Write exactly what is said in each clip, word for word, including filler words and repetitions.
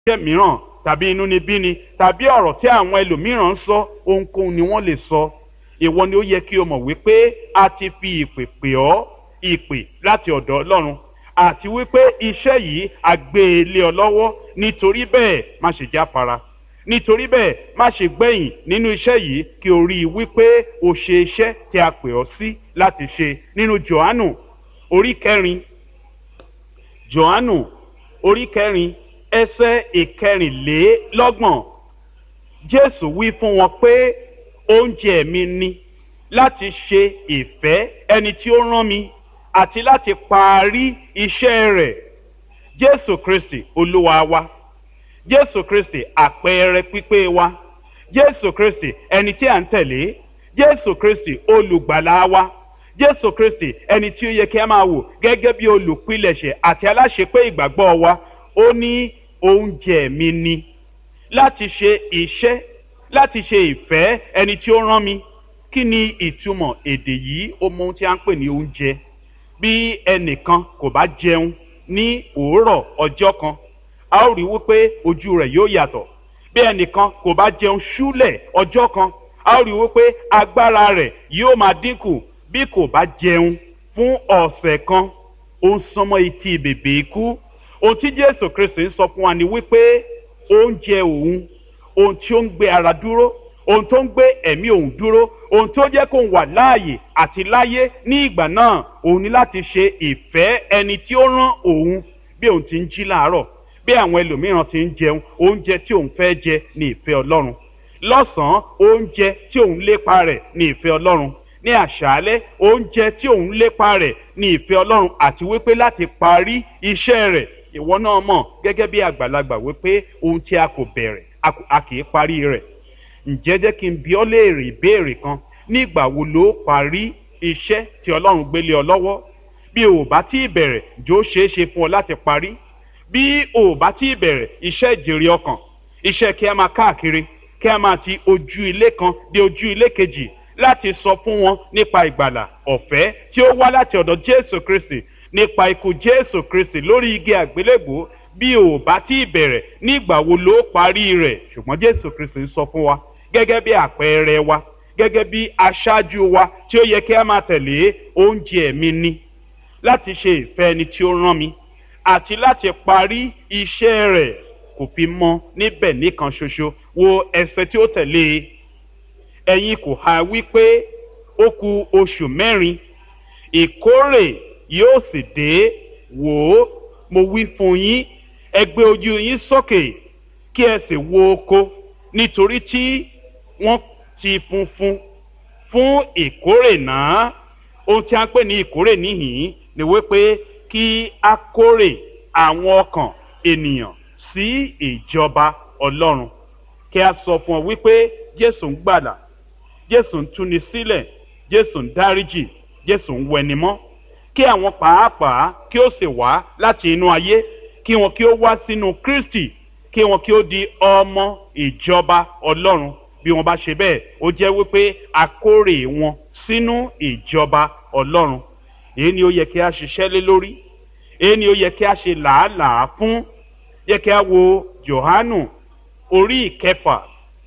iṣẹ́ mìíràn tàbí inúnibíni tàbí ọ̀rọ̀ tí àwọn ẹlòmíràn ń sọ, ohunkóhun ni wọ́n lè sọ. Ìwọ ni ó yẹ kí o mọ̀ wípé a ti fi ìpè pè ọ́, ìpè láti ọ̀dọ̀ Ọlọ́run, àti wípé iṣẹ́ yìí a gbé e lé ọ lọ́wọ́. Nítorí bẹ́ẹ̀ má ṣe jáfara, nítorí bẹ́ẹ̀ má ṣe gbẹ̀yìn nínú iṣẹ́ yìí, kí o rí i wípé o ṣe iṣẹ́ tí a pè ọ́ sí láti ṣe. Nínú Jòhánù orí kẹrin, Jòhánù orí kẹrin ẹsẹ̀ ìkẹrìnlélọ́gbọ̀n, Jésù wí fún wọn pé oúnjẹ mi ni láti ṣe ìfẹ́ ẹni tí ó rán mi àti láti parí iṣẹ́ rẹ̀. Jésù Kristi Olúwa wa, Jésù Kristi àpẹẹrẹ pípé wa, Jésù Kristi ẹni tí à ń tẹ̀lé, Jésù Kristi olùgbàlà wa, Jésù Kristi ẹni tí ó yẹ kí a máa wò gẹ́gẹ́ bí olùpilẹ̀ṣẹ̀ àti aláṣepé ìgbàgbọ́ wa. Ó ní oúnjẹ mi ni láti ṣe iṣẹ́, láti ṣe ìfẹ́ ẹni tí ó rán mi. Kí ni ìtumọ̀ èdè yìí? Ó mọ ohun tí a ń pè ní oúnjẹ. Bí ẹnìkan kò bá jẹun ní òórọ̀ ọjọ́ kan, a ó rí wípé ojú rẹ̀ yóò yàtọ̀. Bí ẹnìkan kò bá jẹun ṣúlẹ̀ ọjọ́ kan, a ó rí wípé agbára rẹ̀ yóò máa dínkù. Bí kò bá jẹun fún ọ̀sẹ̀ kan, ó ń sánmọ́ etí bèbè ikú. Ohun tí Jésù Kristi ń sọ fún wa ni wípé oúnjẹ òun, ohun tí ó ń gbé ara dúró, ohun tó ń gbé ẹ̀mí òun dúró, ohun tó jẹ́ kó ń wà láàyè àti láyé ní ìgbà náà, òun ní láti ṣe ìfẹ́ ẹni tí ó rán òun. Bí òun ti ń jí láàárọ̀, bí àwọn ẹlòmíràn ti ń jẹun, oúnjẹ tí òun fẹ́ jẹ ní ìfẹ́ Ọlọ́run. Lọ́sàn-án, oúnjẹ tí òun lépa rẹ̀ ní ìfẹ́ Ọlọ́run. Ní àṣálẹ́, oúnjẹ tí òun lépa rẹ̀ ní ìfẹ́ Ọlọ́run, àti wípé láti parí iṣẹ́ rẹ̀. Ìwọ náà mọ̀ gẹ́gẹ́ bí àgbàlagbà wípé ohun tí a kò bẹ̀rẹ̀ a kì í parí rẹ̀. Ǹjẹ́ jẹ́ kí n bi ọ́ léèrè ìbéèrè kan? Nígbà wo ló parí iṣẹ́ tí Ọlọ́run gbélé ọ lọ́wọ́? Bí o ò bá tí ì bẹ̀rẹ̀, jọ̀ọ́ ṣeé ṣe fún ọ láti parí. Bí o ò bá tí ì bẹ̀rẹ̀ iṣẹ́ ìjèrè ọkàn, iṣẹ́ kí a máa káàkiri, kí a máa ti ojú ilé kan dé ojú ilé kejì láti sọ fún wọn nípa ìgbàlà ọ̀fẹ́ tí ó wá láti ọ̀dọ̀ Jésù Kristi, nípa ikú Jésù Kristi lórí igi àgbélébùú. Bí o ò bá tí ì bẹ̀rẹ̀, nígbà wo ló parí rẹ̀? Ṣùgbọ́n Jésù Kristi ń sọ fún wa gẹ́gẹ́ bí àpẹẹrẹ wa, gẹ́gẹ́ bí aṣáájú wa tí ó yẹ kí a máa tẹ̀lé. Oúnjẹ mi ni láti ṣe ìfẹ́ ẹni tí ó rán mi àti láti parí iṣẹ́ rẹ̀. Kò fi mọ́ níbẹ̀ nìkan ṣoṣo. Wo ẹsẹ̀ tí ó tẹ̀lé: ẹ̀yin kò ha wípé ó kù oṣù mẹ́rin, ìkórè yóò sì dé? Wò ó, mo wí fún yín, ẹ gbé ojú yín sókè kí ẹ sì wo oko, nítorí tí wọ́n ti funfun fún ìkórè náà. Ohun tí a ń pè ní ìkórè níhìn-ín ni wípé kí a kórè àwọn ọkàn ènìyàn sí ìjọba Ọlọ́run. Kí a sọ fún ọ wípé Jésù ń gbàlà, Jésù ń túni sílẹ̀, Jésù ń dáríjì, Jésù ń wẹnimọ́. Kí àwọn pàápàá kí ó sì wá láti inú ayé, kí wọn kí ó wá sínú Kristi, kí wọn kí ó di ọmọ ìjọba Ọlọ́run. Bí wọn bá ṣe bẹ́ẹ̀, ó jẹ́ wípé a kórè wọn sínú ìjọba Ọlọ́run. Èyí ni ó yẹ kí a ṣiṣẹ́ lé lórí, èyí ni ó yẹ kí a ṣe làálàá fún. Yẹ kí a wo Jòhánù orí ìkẹfà,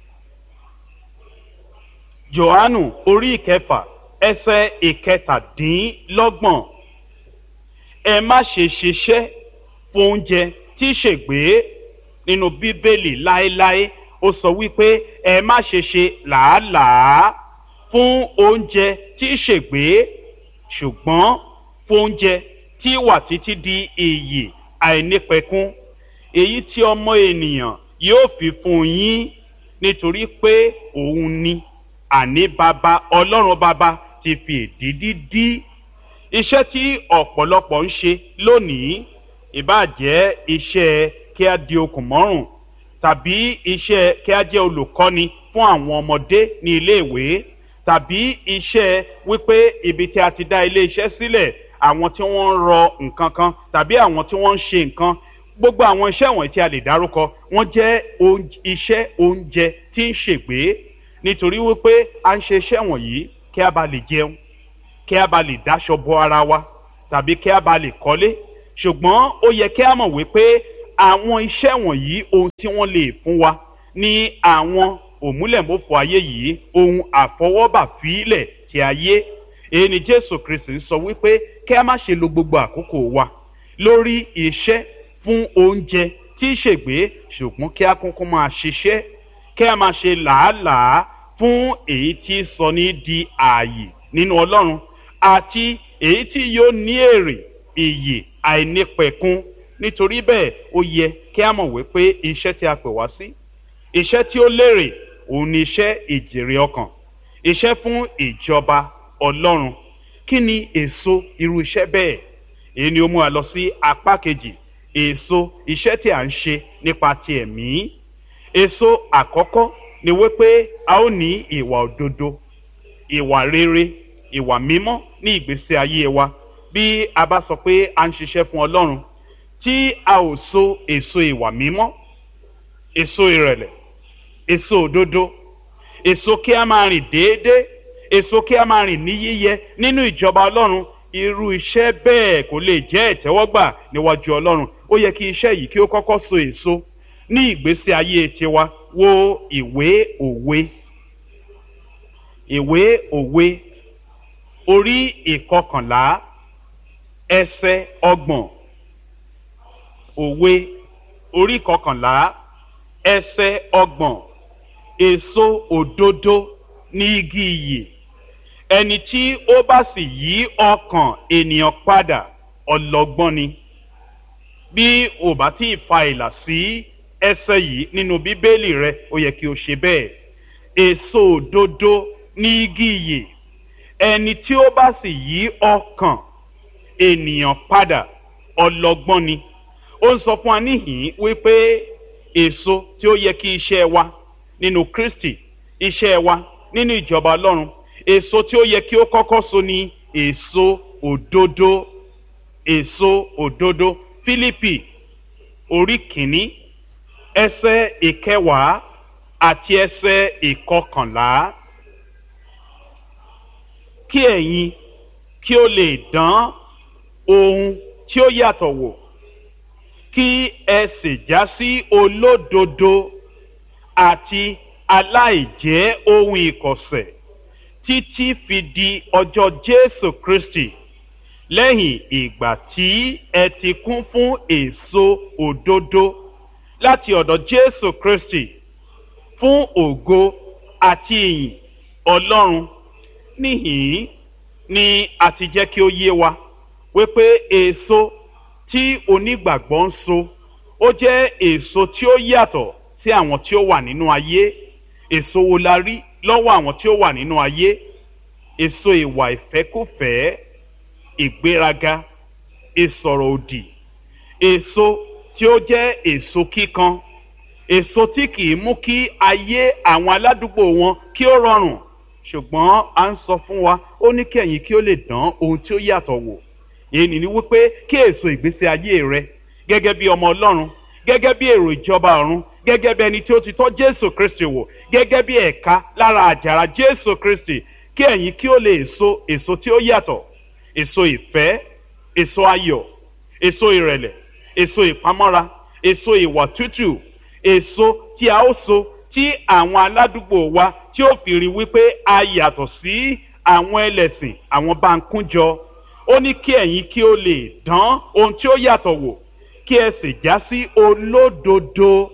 Jòhánù orí ìkẹfà ẹsẹ̀ ìkẹtàdínlọ́gbọ̀n. Ẹ má ṣe ṣiṣẹ́ fún oúnjẹ tí í ṣègbé. Nínú Bíbélì láéláé ó sọ wípé ẹ má ṣe ṣe làálàá fún oúnjẹ tí í ṣègbé, ṣùgbọ́n fún oúnjẹ tí wà títí di ìyè àìnípẹ̀kun, èyí tí ọmọ ènìyàn yóò fi fún yín. Nítorí pé òun ni, àní bàbá, Ọlọ́run bàbá ti fi èdìdí dí. Iṣẹ́ tí ọ̀pọ̀lọpọ̀ ń ṣe lónìí, ìbáà jẹ́ iṣẹ́ kí a di okùn mọ́rùn, tàbí iṣẹ́ kí a jẹ́ olùkọ́ni fún àwọn ọmọdé ní iléèwé, tàbí iṣẹ́ wípé ibi tí a ti dá ilé iṣẹ́ sílẹ̀, àwọn tí wọ́n ń rọ nǹkan kan tàbí àwọn tí wọ́n ń ṣe nǹkan. Gbogbo àwọn iṣẹ́ wọ̀nyí tí a lè dárúkọ, wọ́n jẹ́ iṣẹ́ oúnjẹ tí ń ṣègbé. Nítorí wípé a ń ṣe iṣẹ́ wọ̀nyí kí a bá lè jẹun, kí a bá lè dáṣọ bo ara wa, tàbí kí a bá lè kọ́lé. Ṣùgbọ́n ó yẹ kí a mọ̀ wípé àwọn iṣẹ́ wọ̀nyí ohun tí wọ́n lè fún wa ní àwọn òmúlẹ̀mọ́fọ́ ayé yìí ohun àfọwọ́bà fílẹ̀ ti ayé. èyí ni Jésù Kristi sọ wípé kí a má ṣe lo gbogbo àkókò wa lórí iṣẹ́ fún oúnjẹ tí í ṣègbé, ṣùgbọ́n kí a kúnkún máa ṣiṣẹ́, kí a máa ṣe làálàá fún èyí tí sọ ní di ààyè nínú Ọlọ́run àti èyí tí yóò ní èrè ìyè àìnípẹ̀kun. nítorí bẹ́ẹ̀ ó yẹ kí a mọ̀ wípé iṣẹ́ tí a pè wá sí, iṣẹ́ tí ó lérè, òun ni iṣẹ́ ìjèrè ọkàn, iṣẹ́ fún ìjọba Ọlọ́run. kí ni èso irú iṣẹ́ bẹ́ẹ̀? èyí ni ó mú wa lọ sí apá kejì, èso iṣẹ́ tí a ń ṣe nípa ti ẹ̀mí. èso àkọ́kọ́ ni wípé a ó ní ìwà òdodo, ìwà rere, ìwà mímọ́ ní ìgbésí ayé wa. bí a bá sọ pé a ń ṣiṣẹ́ fún Ọlọ́run tí a ò so èso ìwà mímọ́, èso ìrẹ̀lẹ̀, èso òdodo, èso kí a máa rìn déédéé, èso kí a máa rìn ní yíyẹ nínú ìjọba Ọlọ́run, irú iṣẹ́ bẹ́ẹ̀ kò lè jẹ́ ìtẹ́wọ́gbà níwájú Ọlọ́run. ó yẹ kí iṣẹ́ yìí kí ó kọ́kọ́ so èso ní ìgbésí ayé tiwa. wo ìwé òwe, ìwé òwe orí ìkọkànlá ẹsẹ̀ ọgbọ̀n. òwe orí ìkọkànlá ẹsẹ̀ ọgbọ̀n. èso òdodo ní igi ìyè, ẹni tí ó bá sì yí ọkàn ènìyàn padà ọlọ́gbọ́n ni. bí o bá tí ì fa ìlà sí ẹsẹ̀ yìí nínú bíbélì rẹ, ó yẹ kí o ṣe bẹ́ẹ̀. èso òdodo ní igi ìyè, ẹni tí ó bá sì yí ọkàn ènìyàn padà ọlọ́gbọ́n ni. ó ń sọ fún wa níhìn wípé èso tí ó yẹ kí iṣẹ́ wa nínú Kristi, iṣẹ́ wa nínú ìjọba Ọlọ́run, èso tí ó yẹ kí ó kọ́kọ́ so ní èso òdodo. èso òdodo. Fílípì orí kìíní ẹsẹ̀ ìkẹwàá àti ẹsẹ̀ ìkọkànlá. kí ẹ̀yin kí ó lè dán ohun tí ó yàtọ̀ wò, kí ẹ sì já sí olódodo àti aláìjẹ́ ohun ìkọ̀sẹ̀ títí fi di ọjọ́ Jésù Kristi, lẹ́yìn ìgbà tí ẹ ti kún fún èso òdodo láti ọ̀dọ̀ Jésù Kristi fún ògo àti ìyìn Ọlọ́run. níhìn ni a ti jẹ́ kí ó yé wa wípé èso tí onígbàgbọ́ ń so ó jẹ́ èso tí ó yàtọ̀ sí àwọn tí ó wà nínú ayé. èso wo la rí lọ́wọ́ àwọn tí ó wà nínú ayé? èso ìwà ìfẹ́kúfẹ̀ẹ́, ìgbéraga, ìsọ̀rọ̀ òdì, èso tí ó jẹ́ èso kíkan, èso tí kìí mú kí ayé àwọn aládùúgbò wọn kí ó rọrùn. ṣùgbọ́n a ń sọ fún wa, ó ní kí ẹ̀yin kí ó lè dán ohun tí ó yàtọ̀ wò. èyí ni wípé kí èso ìgbésí ayé rẹ gẹ́gẹ́ bí ọmọ Ọlọ́run, gẹ́gẹ́ bí èrò ìjọba ọ̀run, gẹ́gẹ́ bí ẹni tí ó ti tọ́ Jésù Kristi wò, gẹ́gẹ́ bí ẹ̀ka lára àjàrà Jésù Kristi, kí ẹ̀yin kí ó lè so èso tí ó yàtọ̀, èso ìfẹ́, èso ayọ̀, èso ìrẹ̀lẹ̀, èso ìpamọ́ra, èso ìwà tútù, èso tí a ó so tí àwọn aládùúgbò wa tí ó fi rí wípé a yàtọ̀ sí àwọn ẹlẹ́sìn, àwọn báńkújọ. ó ní kí ẹ̀yin kí ó lè dán ohun tí ó yàtọ̀ wò, kí ẹ sì já sí olódodo,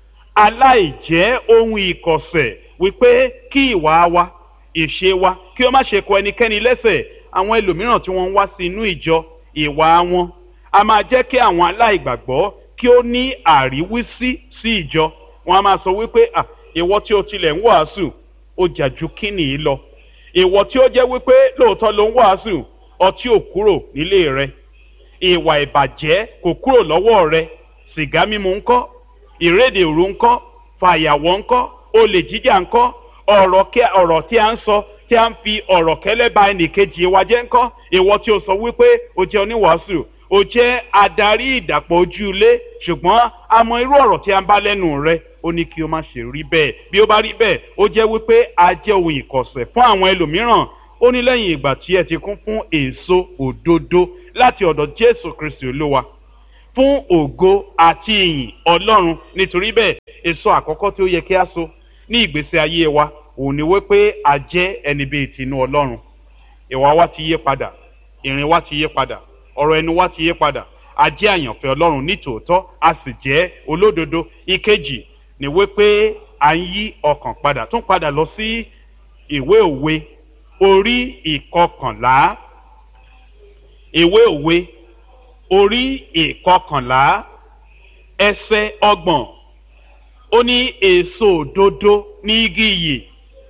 aláìjẹ́ ohun ìkọ̀sẹ̀, wípé kí ìwà wa, ìṣe wa kí ó má ṣe kọ ẹnikẹ́ni lẹ́sẹ̀. àwọn ẹlòmíràn tí wọ́n ń wá sí inú ìjọ, ìwà wọn a máa jẹ́ kí àwọn aláìgbàgbọ́ kí ó ní àríwísí sí ìjọ. wọ́n a máa sọ wípé à ìwọ tí o tilẹ̀ ń wàásù ó jà ju kíni yìí lọ. ìwọ tí ó jẹ́ wípé lóòótọ́ ló ń wàásù, ọtí ò kúrò nílé rẹ, ìwà ìbàjẹ́ kò kúrò lọ́wọ́ rẹ, sìgá mímu ńkọ́, ìrédè òru ńkọ́, fàyàwọ́ ńkọ́, olè jíjà ńkọ́, ọ̀rọ̀ tí a ń sọ tí a ń fi ọ̀rọ̀ kẹ́lẹ́ ba ẹnìkejì wa jẹ́ ńkọ́. ìwọ tí o sọ wípé o jẹ́ oníwàásù, o jẹ́ adarí ìdàpọ̀ ojú ilé, ṣùgbọ́n a mọ irú ọ̀rọ̀ tí a ń bá lẹ́nu rẹ. ó ní kí o má ṣe rí bẹ́ẹ̀. bí ó bá rí bẹ́ẹ̀, ó jẹ́ wípé a jẹ́ ohun ìkọ̀sẹ̀ fún àwọn ẹlòmíràn. ó ní lẹ́yìn ìgbà tí ẹ ti kún fún èso òdodo láti ọ̀dọ̀ Jésù Kristi Olúwa fún ògo àti ìyìn Ọlọ́run. Nítorí bẹ́ẹ̀ èso àkọ́kọ́ tí ó yẹ kí a so ní ìgbésí ayé wa òun ni wípé a jẹ́ ẹni bíi tinú Ọlọ́run. Ìwà wa ti yí padà, ìrìn wa ti yí padà, ọ̀rọ̀ ẹnu wa ti yí padà, a jẹ́ àyànfẹ́ Ọlọ́run ní tòótọ́, a sì jẹ́ olódodo. Ìkejì ni wípé à ń yí ọkàn padà, tún padà lọ sí ìwé òwe orí ìkọkànlá. Ìwé òwe orí ìkọkànlá ẹsẹ̀ ọgbọ̀n, ó ní èso òdodo ní igi ìyè,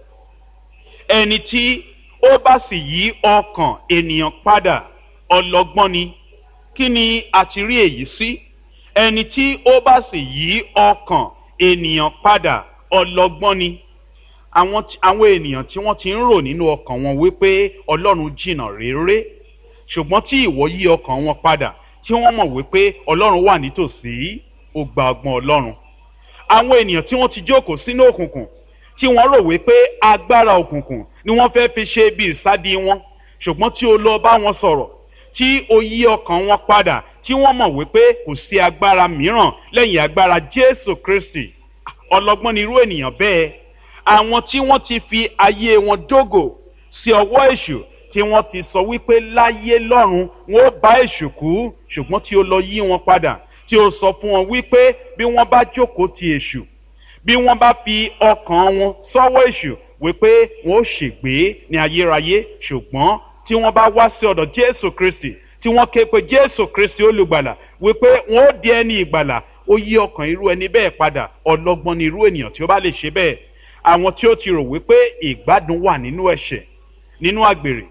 ẹni tí ó bá sì yí ọkàn ènìyàn padà ọlọ́gbọ́n ni. Kí ni a ti rí èyí sí? Ẹni tí ó bá sì yí ọkàn ènìyàn padà ọlọ́gbọ́n ni. Àwọn àwọn ènìyàn tí wọ́n ti ń rò nínú ọkàn wọn wípé Ọlọ́run jìnnà réré, ṣùgbọ́n tí ìwọ yí ọkàn wọn padà, tí wọ́n mọ̀ wípé Ọlọ́run wà nítòsí, ó gba ọgbọ́n Ọlọ́run. Àwọn ènìyàn tí wọ́n ti jókòó sínú òkùnkùn, tí wọ́n rò wípé agbára òkùnkùn ni wọ́n fẹ́ fi ṣe bí ìsádi wọn, ṣùgbọ́n tí o lọ bá wọn sọ̀rọ̀, tí o yí ọkàn wọn padà, tí wọ́n mọ̀ wípé kò sí agbára mìíràn lẹ́yìn agbára Jésù Kristi, ọlọ́gbọ́n ni irú ènìyàn bẹ́ẹ̀. Àwọn tí wọ́n ti fi ayé wọn dógò sí ọwọ́ èṣù, tí wọ́n ti sọ wípé láyé lọ́run wọn ó bá èṣù kú, ṣùgbọ́n tí o lọ yí wọn padà, tí o sọ fún wọn wípé bí wọ́n bá jókòó ti èṣù, bí wọ́n bá fi ọkàn wọn sọ́wọ́ èṣù, wípé wọn ó ṣègbé ní ayérayé, ṣùgbọ́n tí wọ́n bá wá sí ọ̀dọ̀ Jésù Kristi, tí wọ́n ké pe Jésù Kristi olùgbàlà, wípé wọn ó di ẹni ìgbàlà, ó yí ọkàn irú ẹni bẹ́ẹ̀ padà. Ọlọ́gbọ́n ni irú ènìyàn tí ó bá lè ṣe bẹ́ẹ̀. Àwọn tí ó ti rò wípé ìgbádùn wà nínú ẹ̀ṣẹ̀, nínú àgbèrè,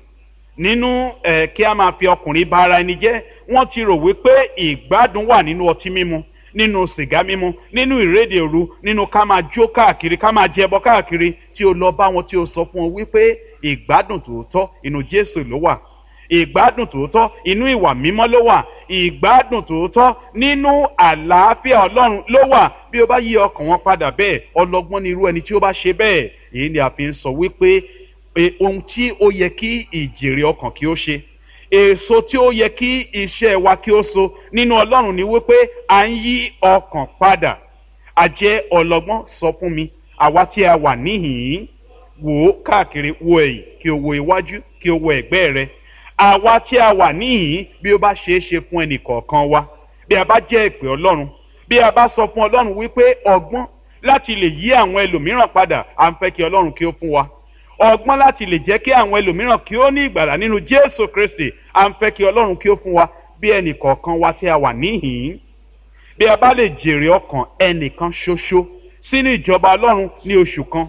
nínú ẹ̀ kí a máa fi ọkùnrin bá ara ẹni jẹ́, wọ́n ti rò wípé ìgbádùn wà nínú ọtí mímu, nínú sìgá mímu, nínú ìrédè òru, nínú ká máa jó káàkiri, ká máa jẹbọ káàkiri. Tí o lọ bá wọn, tí o sọ fún wọn wípé ìgbádùn tòótọ́ inú Jésù ló wà, ìgbádùn tòótọ́ inú ìwà mímọ́ ló wà, ìgbádùn tòótọ́ nínú àlàáfíà Ọlọ́run ló wà. Bí o bá yí ọkàn wọn padà bẹ́ẹ̀, ọlọ́gbọ́n ni irú ẹni tí ó bá ṣe bẹ́ẹ̀. Èyí ni a fi ń sọ wípé ohun tí ó yẹ kí ìjèrè ọkàn kí ó ṣe, èso tí ó yẹ kí iṣẹ́ wa kí ó so nínú Ọlọ́run ni wípé à ń yí ọkàn padà. A jẹ́ ọlọ́gbọ́n. Sọ fún mi, àwa tí a wà níhìn-ín, wò ó káàkiri, wo ẹ̀yìn, kí o wo iwájú, kí o wo ẹ̀gbẹ́ rẹ. Àwa tí a wà níhìn-ín, bí ó bá ṣe é ṣe fún ẹnì kọ̀ọ̀kan wa, bí a bá jẹ́ ìpè Ọlọ́run, bí a bá sọ fún Ọlọ́run wípé ọgbọ́n láti lè yí àwọn ẹlòmíràn padà, à ń fẹ́ kí Ọlọ́run kí ó fún wa. Ọgbọ́n láti lè jẹ́ kí àwọn ẹlòmíràn kí ó ní ìgbàlà nínú Jésù Kristi, à ń fẹ́ kí Ọlọ́run kí ó fún wa. Bí ẹnì kọ̀ọ̀kan wa tí a wà níhìn-ín, bí a bá lè jèrè ọkàn ẹnìkan ṣoṣo sínú ìjọba Ọlọ́run ní oṣù kan,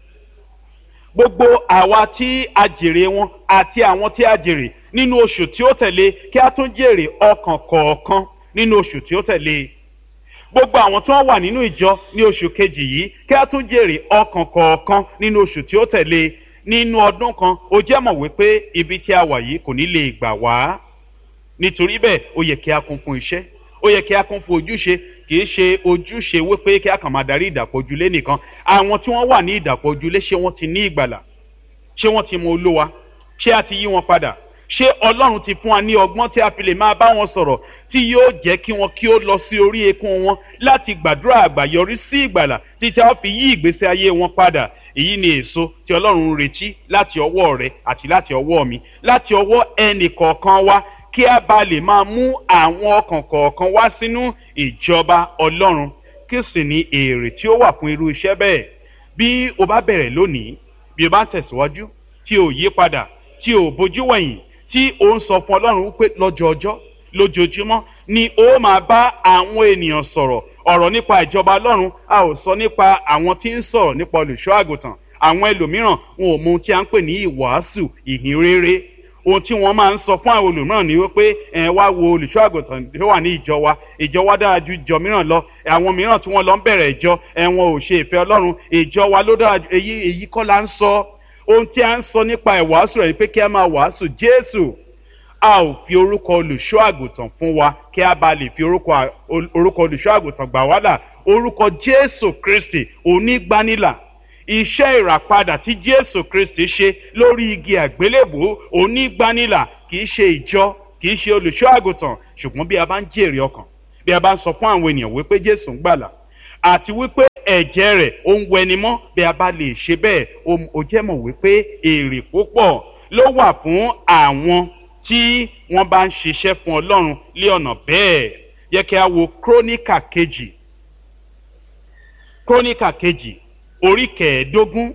gbogbo àwa tí a jèrè wọn àti àwọn tí a jèrè nínú oṣù tí ó tẹ̀lé, kí a tún jèrè ọkàn kọ̀ọ̀kan nínú oṣù tí ó tẹ̀lé. Gbogbo àwọn tí wọ́n wà nínú ìjọ ní oṣù kejì yìí, kí a tún jèrè ọkàn kọ̀ọ̀kan nínú oṣù tí ó tẹ̀lé. Nínú ọdún kan, ó jẹ́ mọ̀ wípé ibi tí a wà yìí kò ní lè gbà wá. Nítorí bẹ́ẹ̀, ó yẹ kí a kún fún iṣẹ́, ó yẹ kí a kún fún ojúṣe. Kì í ṣe ojúṣe wípé kí a kàn máa darí ìdàpọ̀ ojúlé nìkan. Àwọn tí wọ́n wà ní ìdàpọ̀ ojúlé, ṣé wọ́n ti ní ìgbàlà? Ṣé wọ́n ti mọ Olúwa? Ṣé a ti yí wọn padà? Ṣé Ọlọ́run ti fún wa ní ọgbọ́n tí a fi lè máa bá wọn sọ̀rọ̀, tí yóò jẹ́ kí wọn kí ó lọ sí orí eékún wọn láti gbàdúrà àgbàyọrí sí ìgbàlà, títí a fi yí ìgbésí ayé wọn padà? Èyí ni èso tí Ọlọ́run ń retí láti ọwọ́ rẹ àti láti ọwọ́ mi, láti ọwọ́ ẹnì kọ̀ọ̀kan wa, kí a bá lè máa mú àwọn ọkàn kọ̀ọ̀kan wá sínú ìjọba Ọlọ́run. Kí sì ni èrè tí ó wà fún irú iṣẹ́ bẹ́ẹ̀? Bí o bá bẹ̀rẹ̀ lónìí, bí o bá tẹ̀síwájú, tí o yí padà, tí o bójú wẹ̀yìn, tí o ń sọ fún Ọlọ́run wípé lọ́jọọjọ́, lójoojúmọ́ ni o máa bá àwọn ènìyàn sọ̀rọ̀ ọ̀rọ̀ nípa ìjọba Ọlọ́run. A ò sọ nípa àwọn tí ń sọ̀rọ̀ nípa olùṣọ́ àgùntàn. Àwọn ẹlòmíràn wọn ò mọ ohun tí a ń pè ní ìwàásù ìhìn rere. Ohun tí wọ́n máa ń sọ fún àwọn olùmíràn ni wípé ẹ wá wo olùṣọ́ àgùntàn tó wà ní ìjọ wa, ìjọ wa dára ju ìjọ mìíràn lọ. Àwọn mìíràn tí wọ́n lọ ń bẹ̀rẹ̀ ìjọ, ẹ wọn ò ṣe ìfẹ́ Ọlọ́run, ìjọ wa ló dára. èyí èyí kọ́ la ń sọ. Ohun tí a ń sọ nípa ìwàásù rẹ̀ pé kí a máa wàásù Jésù. A ò fi orúkọ olùṣọ́ àgùntàn fún wa kí a bá lè fi orúkọ orúkọ olùṣọ́ àgùntàn gbà wá là. Orúkọ Jésù Kristi onígbanilà, iṣẹ́ ìràpadà tí Jésù Kristi ṣe lórí igi àgbélébùú onígbanilà, kì í ṣe ìjọ, kì í ṣe olùṣọ́ àgùntàn. Ṣùgbọ́n bí a bá ń jèrè ọkàn, bí a bá ń sọ fún àwọn ènìyàn wípé Jésù ń gbàlà àti wípé ẹ̀jẹ̀ rẹ̀ ó ń wẹni mọ́, bí a bá lè ṣe bẹ́ẹ̀ ó jẹ́ mọ̀ wípé èrè púpọ̀ ló wà fún àwọn tí wọ́n bá ń ṣiṣẹ́ fún Ọlọ́run lé ọ̀nà bẹ́ẹ̀. Yẹ kí a wo Kíróníkà kejì Kíróníkà kejì orí kẹẹ̀ẹ́dógún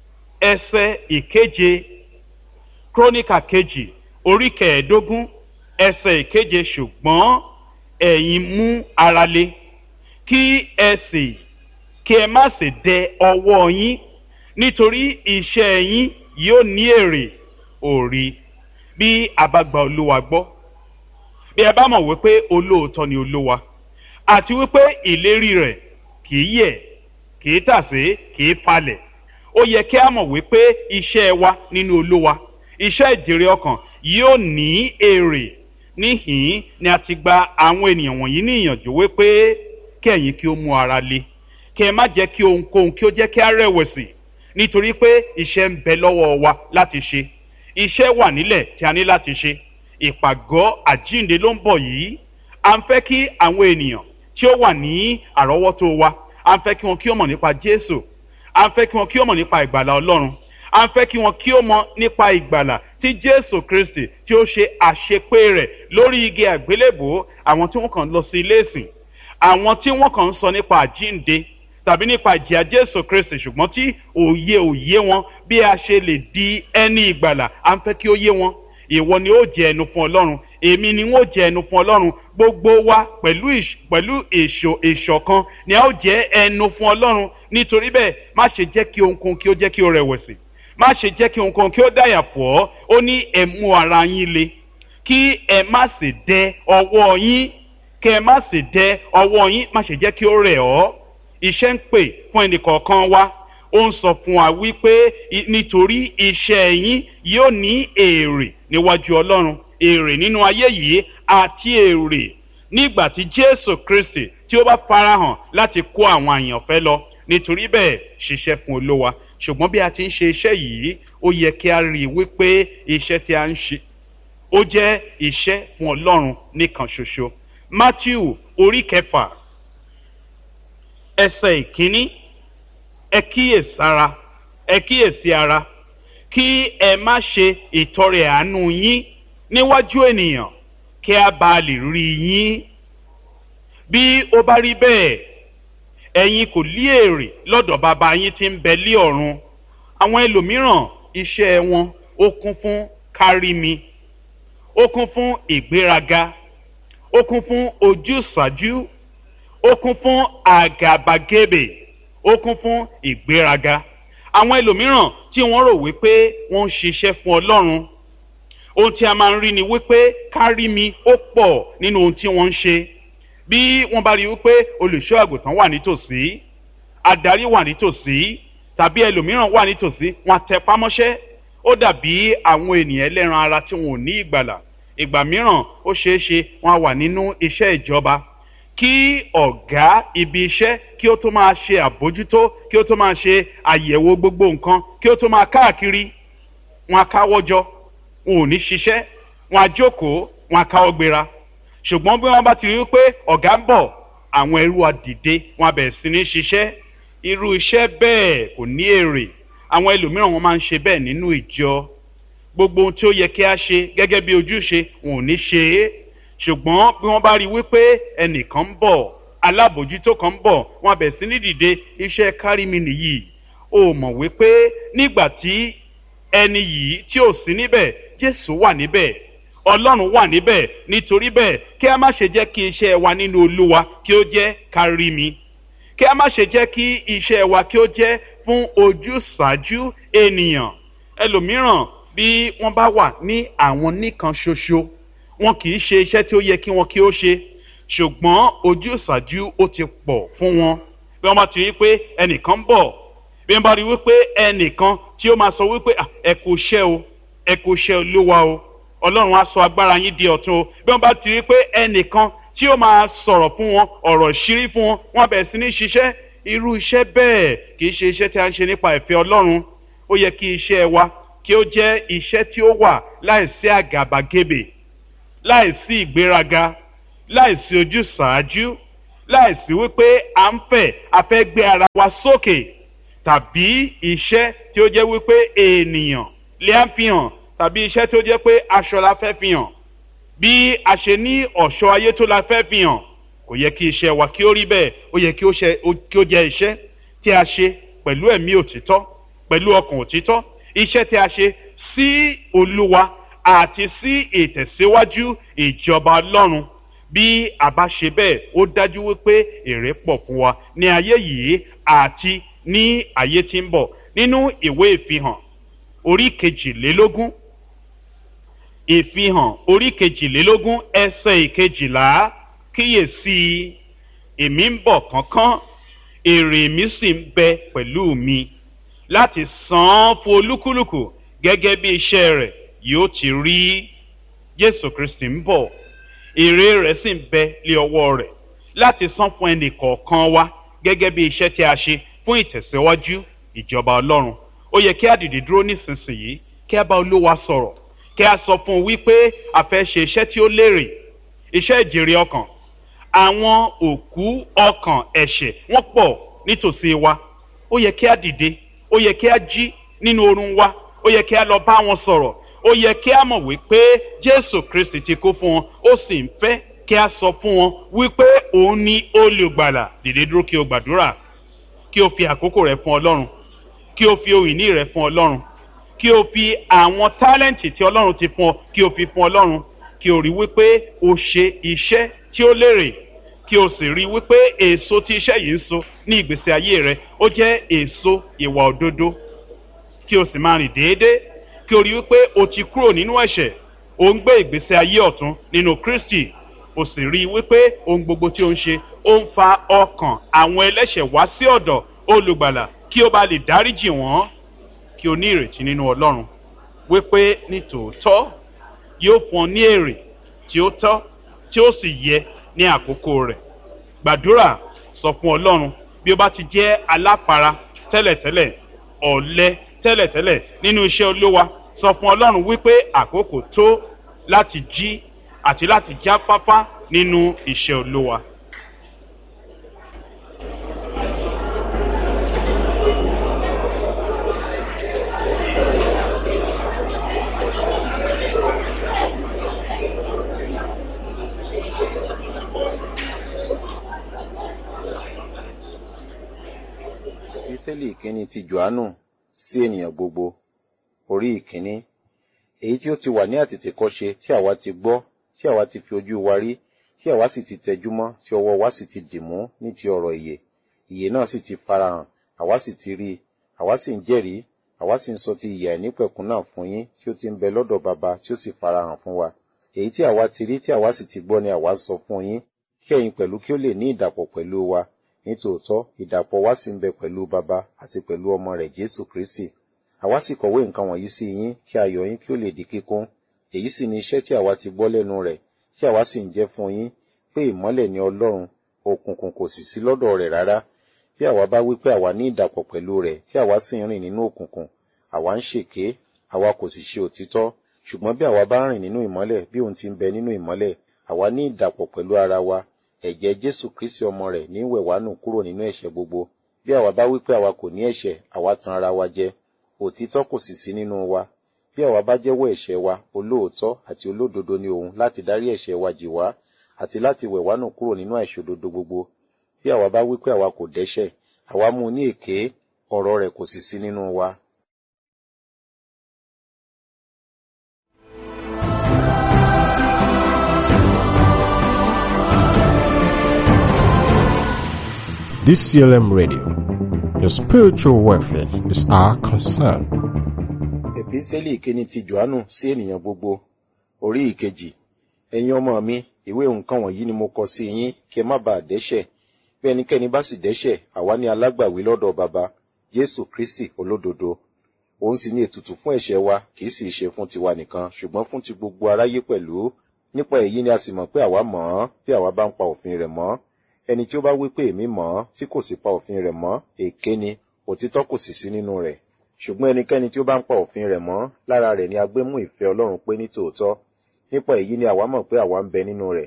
ẹsẹ̀ ìkeje. Kíróníkà kejì orí kẹẹ̀ẹ́dógún ẹsẹ̀ ìkeje. Ṣùgbọ́n ẹ̀yin mú ara le kí ẹ sì kí ẹ má sì dẹ ọwọ́ yín, nítorí iṣẹ́ yín yóò ní èrè. Òrí bí a bá gba Olúwa gbọ́, bí a bá mọ̀ wípé olóòótọ́ ni Olúwa àti wípé ìlérí rẹ̀ kìí yẹ̀ kìí tàsé kìí falẹ̀, ó yẹ kí a mọ̀ wípé iṣẹ́ wa nínú Olúwa, iṣẹ́ ìjèrè ọkàn yóò ní èrè. Níhìn ni a ti gba àwọn ènìyàn wọ̀nyí ní ìyànjú wípé kí ẹ̀yin kí ó mú ara le, kí ẹ má jẹ́ kí ohunkóhun kí ó jẹ́ kí a rẹ̀wẹ̀sì, nítorí pé iṣẹ́ ń bẹ lọ́wọ́ wa láti ṣe. Iṣẹ́ wà nílẹ̀ tí a ní láti ṣe. Ìpàgọ́ àjíǹde ló ń bọ̀ yìí. À ń fẹ́ kí àwọn ènìyàn tí ó wà ní àrọ́wọ́tó wa, à ń fẹ́ kí wọn kí ó mọ̀ nípa Jésù, à ń fẹ́ kí wọn kí ó mọ̀ nípa ìgbàlà Ọlọ́run, à ń fẹ́ kí wọn kí ó mọ̀ nípa ìgbàlà tí Jésù Kristi tí ó ṣe àṣepé rẹ̀ lórí igi àgbélébùú. Àwọn tí wọ́n kàn lọ sí ilé ìsìn, àwọn tí wọ́n kàn ń sọ nípa àjíǹde tàbí nípa ìjìyà Jésù Kristi ṣùgbọ́n tí òye òye wọn bí a ṣe lè di ẹni ìgbàlà, à ń fẹ́ kí ó yé wọn. Ìwọ ni ó jẹ ẹnu fún Ọlọ́run, èmi ni wọ́n jẹ ẹnu fún Ọlọ́run, gbogbo wa pẹ̀lú pẹ̀lú èso ìṣọ̀kan ni a ó jẹ ẹnu fún Ọlọ́run. Nítorí bẹ́ẹ̀ má ṣe jẹ́ kí ohunkóhun kí ó jẹ́ kí ó rẹ̀wẹ̀sì, má ṣe jẹ́ kí ohunkóhun kí ó dàyà pọ̀ ọ́. Ó ní ẹ mú ara yín le kí ẹ má sì dẹ ọwọ́ yín, kí ẹ má sì dẹ ọwọ́ yín, má ṣe jẹ́ kí ó rẹ̀ ọ́. Iṣẹ́ ń pè fún ẹnìkọ̀ọ̀kan wa. Ó ń sọ fún wa wípé nítorí iṣẹ́ yín yóò ní èrè níwájú Ọlọ́run, èrè nínú ayé yìí àti èrè nígbà tí Jésù Kristi tí ó bá farahàn láti kó àwọn àyànfẹ́ lọ. Nítorí bẹ́ẹ̀ ṣiṣẹ́ fún Olúwa. Ṣùgbọ́n bí a ti ń ṣe iṣẹ́ yìí, ó yẹ kí a rí i wípé iṣẹ́ tí a ń ṣe ó jẹ́ iṣẹ́ fún Ọlọ́run nìkan ṣoṣo. Mátíù orí kẹfà ẹsẹ̀ ìkíní. Ẹ kíyèsára, ẹ kíyèsí ara, kí ẹ má ṣe ìtọrẹ àánú yín níwájú ènìyàn, kí a bá lè rí yín. Bí ó bá rí bẹ́ẹ̀, ẹ̀yin kò lí èrè lọ́dọ̀ bàbá yín tí ń bẹ lí ọ̀run. Àwọn ẹlòmíràn iṣẹ́ wọn ó kún fún kárí mi, ó kún fún ìgbéraga, ó kún fún ojúsàájú, ó kún fún àgàbàgebè, ó kún fún ìgbéraga. Àwọn ẹlòmíràn tí wọ́n rò wípé wọ́n ń ṣiṣẹ́ fún Ọlọ́run, ohun tí a máa ń rí ni wípé kárí mi ó pọ̀ nínú ohun tí wọ́n ń ṣe. Bí wọ́n bá rí wípé olùṣọ́ àgùntàn wà nítòsí, adarí wà nítòsí, tàbí ẹlòmíràn wà nítòsí, wọ́n tẹpá mọ́ṣẹ́. Ó dàbí àwọn ènìyàn ẹlẹ́ran ara tí wọn ò ní ìgbàlà. Ìgbà mìíràn ó ṣeé ṣe wọ́n wà nínú iṣẹ́ ìjọba, kí ọ̀gá ibi iṣẹ́ kí ó tó máa ṣe àbójútó, kí ó tó máa ṣe àyẹ̀wò gbogbo nǹkan, kí ó tó máa káàkiri, wọn á káwọ́jọ, wọn ò ní ṣiṣẹ́, wọn á jókòó, wọn á káwọ́ gbéra. Ṣùgbọ́n bí wọ́n bá ti rí pé ọ̀gá ń bọ̀, àwọn ẹrú á dìde, wọn á bẹ̀rẹ̀ sí ní ṣiṣẹ́. Irú iṣẹ́ bẹ́ẹ̀ kò ní èrè. Àwọn ẹlòmíràn wọn máa ń ṣe bẹ́ẹ̀ nínú ìjọ. Gbogbo ohun tí ó yẹ kí a ṣe gẹ́gẹ́ bí ojúṣe wọn ò ní ṣe é. Ṣùgbọ́n bí wọ́n bá rí wípé ẹnìkan ń bọ̀, alábòjútó kan ń bọ̀, wọn á bẹ̀rẹ̀ sí ní dìde, iṣẹ́ kárí mi nìyí. O mọ̀ wípé nígbà tí ẹni yìí tí ò sí níbẹ̀, Jésù wà níbẹ̀, Ọlọ́run wà níbẹ̀. Nítorí bẹ́ẹ̀ kí a má ṣe jẹ́ kí iṣẹ́ wa nínú Olúwa kí ó jẹ́ kárí mi, kí a má ṣe jẹ́ kí iṣẹ́ wa kí ó jẹ́ fún ojúsàájú ènìyàn. Ẹlòmíràn bí wọ́n bá wà ní àwọn nìkan ṣoṣo, wọn kì í ṣe iṣẹ́ tí ó yẹ kí wọn kí ó ṣe, ṣùgbọ́n ojúsàájú ó ti pọ̀ fún wọn. Bí wọ́n bá ti rí pé ẹnìkan ń bọ̀, bí wọ́n bá rí wípé ẹnìkan tí ó máa sọ wípé ẹ kú iṣẹ́ o, ẹ kú iṣẹ́ Olúwa o, Ọlọ́run á sọ agbára yín di ọ̀tun o. Bí wọ́n bá ti rí pé ẹnìkan tí ó máa sọ̀rọ̀ fún wọn, ọ̀rọ̀ ìṣírí fún wọn, wọ́n bẹ̀rẹ̀ sí ní ṣiṣẹ́. Irú iṣẹ́ bẹ́ẹ̀ kì í ṣe iṣẹ́ tí a ń ṣe nípa ìfẹ́ Ọlọ́run. Ó yẹ kí iṣẹ́ wa kí ó jẹ́ iṣẹ́ tí ó wà láìsí àgàbàgebè, láìsí ìgbéraga. láìsí ojúsàájú, láìsí wípé à ń fẹ́ a fẹ́ gbé ara wa sókè, tàbí iṣẹ́ tí ó jẹ́ wípé ènìyàn lè á fi hàn, tàbí iṣẹ́ tí ó jẹ́ pé aṣọ la fẹ́ fi hàn, bí a ṣe ní ọ̀ṣọ́ ayé tó la fẹ́ fi hàn. Kò yẹ kí iṣẹ́ wa kí ó rí bẹ́ẹ̀. Ó yẹ kí ó jẹ́ iṣẹ́ tí a ṣe pẹ̀lú ẹ̀mí òtítọ́, pẹ̀lú ọkàn òtítọ́, iṣẹ́ tí a ṣe sí Olúwa àti sí ìtẹ̀síwájú ìjọba Ọlọ́run. Bí a bá ṣe bẹ́ẹ̀, ó dájú wípé èrè pọ̀ fún wa ní ayé yìí àti ní ayé tí ń bọ̀. Nínú ìwé ìfihàn orí kejìlélógún, ìfihàn orí kejìlélógún ẹsẹ̀ ìkejìlá, kíyèsí èmi ń bọ̀ kánkán, èrè mi sì ń bẹ pẹ̀lú mi láti san án fún olúkúlùkù gẹ́gẹ́ bí iṣẹ́ rẹ̀ yóò ti rí. Jésù Kristi ń bọ̀, èrè rẹ̀ sì ń bẹ lé ọwọ́ rẹ̀ láti san fún ẹnì kọ̀ọ̀kan wa gẹ́gẹ́ bí iṣẹ́ tí a ṣe fún ìtẹ̀síwájú ìjọba Ọlọ́run. Ó yẹ kí a dìde dúró nísinsìnyí, kí a bá Olúwa sọ̀rọ̀, kí a sọ fún un wípé a fẹ́ ṣe iṣẹ́ tí ó lérè, iṣẹ́ ìjèrè ọkàn. Àwọn òkú ọkàn ẹ̀ṣẹ̀ wọ́n pọ̀ nítòsí wa. Ó yẹ kí a dìde, ó yẹ kí a jí nínú oorun wa, ó yẹ kí a lọ bá wọn sọ̀rọ̀, ó yẹ kí a mọ̀ wípé Jésù Kristi ti kú fún wọn, ó sì ń fẹ́ kí a sọ fún wọn wípé òun ni olùgbàlà. Dìde dúró kí o gbàdúrà, kí o fi àkókò rẹ fún Ọlọ́run, kí o fi ohun ìní rẹ fún Ọlọ́run, kí o fi àwọn tálẹ́ǹtì tí Ọlọ́run ti fún ọ kí o fi fún Ọlọ́run, kí o rí wípé o ṣe iṣẹ́ tí ó lérè, kí o sì rí wípé èso tí iṣẹ́ yìí ń so ní ìgbésí ayé rẹ ó jẹ́ èso ìwà òdodo, kí o sì máa rìn déédéé, kí o rí wípé o ti kúrò nínú ẹ̀ṣẹ̀, o ń gbé ìgbésí ayé ọ̀tun nínú Kristi, o sì rí wípé ohun gbogbo tí o ń ṣe ó ń fa ọkàn àwọn ẹlẹ́ṣẹ̀ wá sí ọ̀dọ̀ olùgbàlà kí o bá lè dáríjì wọ́n, kí o ní ìrètí nínú Ọlọ́run wípé ní tòótọ́ yóò fún ọ ní èrè tí ó tọ́ tí ó sì yẹ ní àkókò rẹ̀. Gbàdúrà, sọ fún Ọlọ́run bí o bá ti jẹ́ aláfara tẹ́lẹ̀tẹ́lẹ̀, ọ̀lẹ tẹ́lẹ̀tẹ́lẹ̀ nínú iṣẹ́ Olúwa, sọ fún Ọlọ́run wípé àkókò tó láti jí àti láti jáfáfá nínú iṣẹ́ Olúwa. Epísítélì ìkíní ti Jòhánù sí ènìyàn gbogbo, orí ìkíní. Èyí tí ó ti wà ní àtètèkọ́ṣe tí àwa ti gbọ́, tí àwa ti fi ojú wa rí, tí àwa sì ti tẹjúmọ́, tí ọwọ́ wa sì ti dìmú ní ti ọ̀rọ̀ ìyè. Ìyè náà sì ti farahàn, àwa sì ti rí i, àwa sì ń jẹ́rìí, àwa sì ń sọ ti ìyè àìnípẹ̀kun náà fún yín tí ó ti ń bẹ lọ́dọ̀ Baba tí ó sì farahàn fún wa. Èyí tí àwa ti rí tí àwa sì ti gbọ́ ni àwa sọ fún yín, kí ẹ̀yin pẹ̀lú kí ó lè ní ìdàpọ̀ pẹ̀lú wa. Nítòótọ́, ìdàpọ̀ wa sì ń bẹ pẹ̀lú Baba àti pẹ̀lú ọmọ rẹ̀ Jésù Kristi. Àwa sì kọ̀wé nǹkan wọ̀nyí sí yín kí ayọ̀ yín kí ó lè di kíkún. Èyí sì ni iṣẹ́ tí àwa ti gbọ́ lẹ́nu rẹ̀, tí àwa sì ń jẹ́ fún yín, pé ìmọ́lẹ̀ ni Ọlọ́run, òkùnkùn kò sì sí lọ́dọ̀ rẹ̀ rárá. Bí àwa bá wí pé àwa ní ìdàpọ̀ pẹ̀lú rẹ̀, tí àwa sì ń rìn nínú òkùnkùn, àwa ń ṣèké, àwa kò sì ṣe òtítọ́. Ṣùgbọ́n bí àwa bá rìn nínú ìmọ́lẹ̀, bí òun ti ń bẹ nínú ìmọ́lẹ̀, àwa ní ìdàpọ̀ pẹ̀lú ara wa. Ẹ̀jẹ̀ Jésù Kristi ọmọ rẹ̀ ní wẹ̀ wá nù kúrò nínú ẹ̀ṣẹ̀ gbogbo. Bí àwa bá wí pé àwa kò ní ẹ̀ṣẹ̀, àwa tan ara wa jẹ, òtítọ́ kò sì sí nínú wa. Bí àwa bá jẹ́wọ́ ẹ̀ṣẹ̀ wa, olóòótọ́ àti olódodo ni òun láti dárí ẹ̀ṣẹ̀ wa jì wá, àti láti wẹ̀ wá nù kúrò nínú àìṣòdodo gbogbo. Bí àwa bá wí pé àwa kò dẹ́ṣẹ̀, àwa mú un ní èké, ọ̀rọ̀ rẹ̀ kò sì sí nínú wa. D C L M Radio, your spiritual welfare is our concern. Epísítélì ìkíní ti Jòhánù sí ènìyàn gbogbo, orí ìkejì. Ẹ̀yin ọmọ mi, ìwé nǹkan wọ̀nyí ni mo kọ sí yín kí ẹ má bàa dẹ́ṣẹ̀. Bí ẹnikẹ́ni bá sì dẹ́ṣẹ̀, àwa ní alágbàwí lọ́dọ̀ Baba, Jésù Kristi olódodo. Òun sì ní ètùtù fún ẹ̀ṣẹ̀ wa, kì í sì ṣe fún tiwa nìkan, ṣùgbọ́n fún ti gbogbo aráyé pẹ̀lú. Nípa èyí ni a sì mọ̀ pé àwa mọ̀ ọ́n, bí àwa bá ń pa òfin rẹ̀ mọ́. Ẹni tí ó bá wí pé èmi mọ̀ ọ́n, tí kò sì pa òfin rẹ̀ mọ́, èké ni, òtítọ́ kò sì sí nínú rẹ̀. Ṣùgbọ́n ẹnikẹ́ni tí ó bá ń pa òfin rẹ̀ mọ́, lára rẹ̀ ni a gbé mú ìfẹ́ Ọlọ́run pé ní tòótọ́. Nípa èyí ni àwa mọ̀ pé àwa ń bẹ nínú rẹ̀.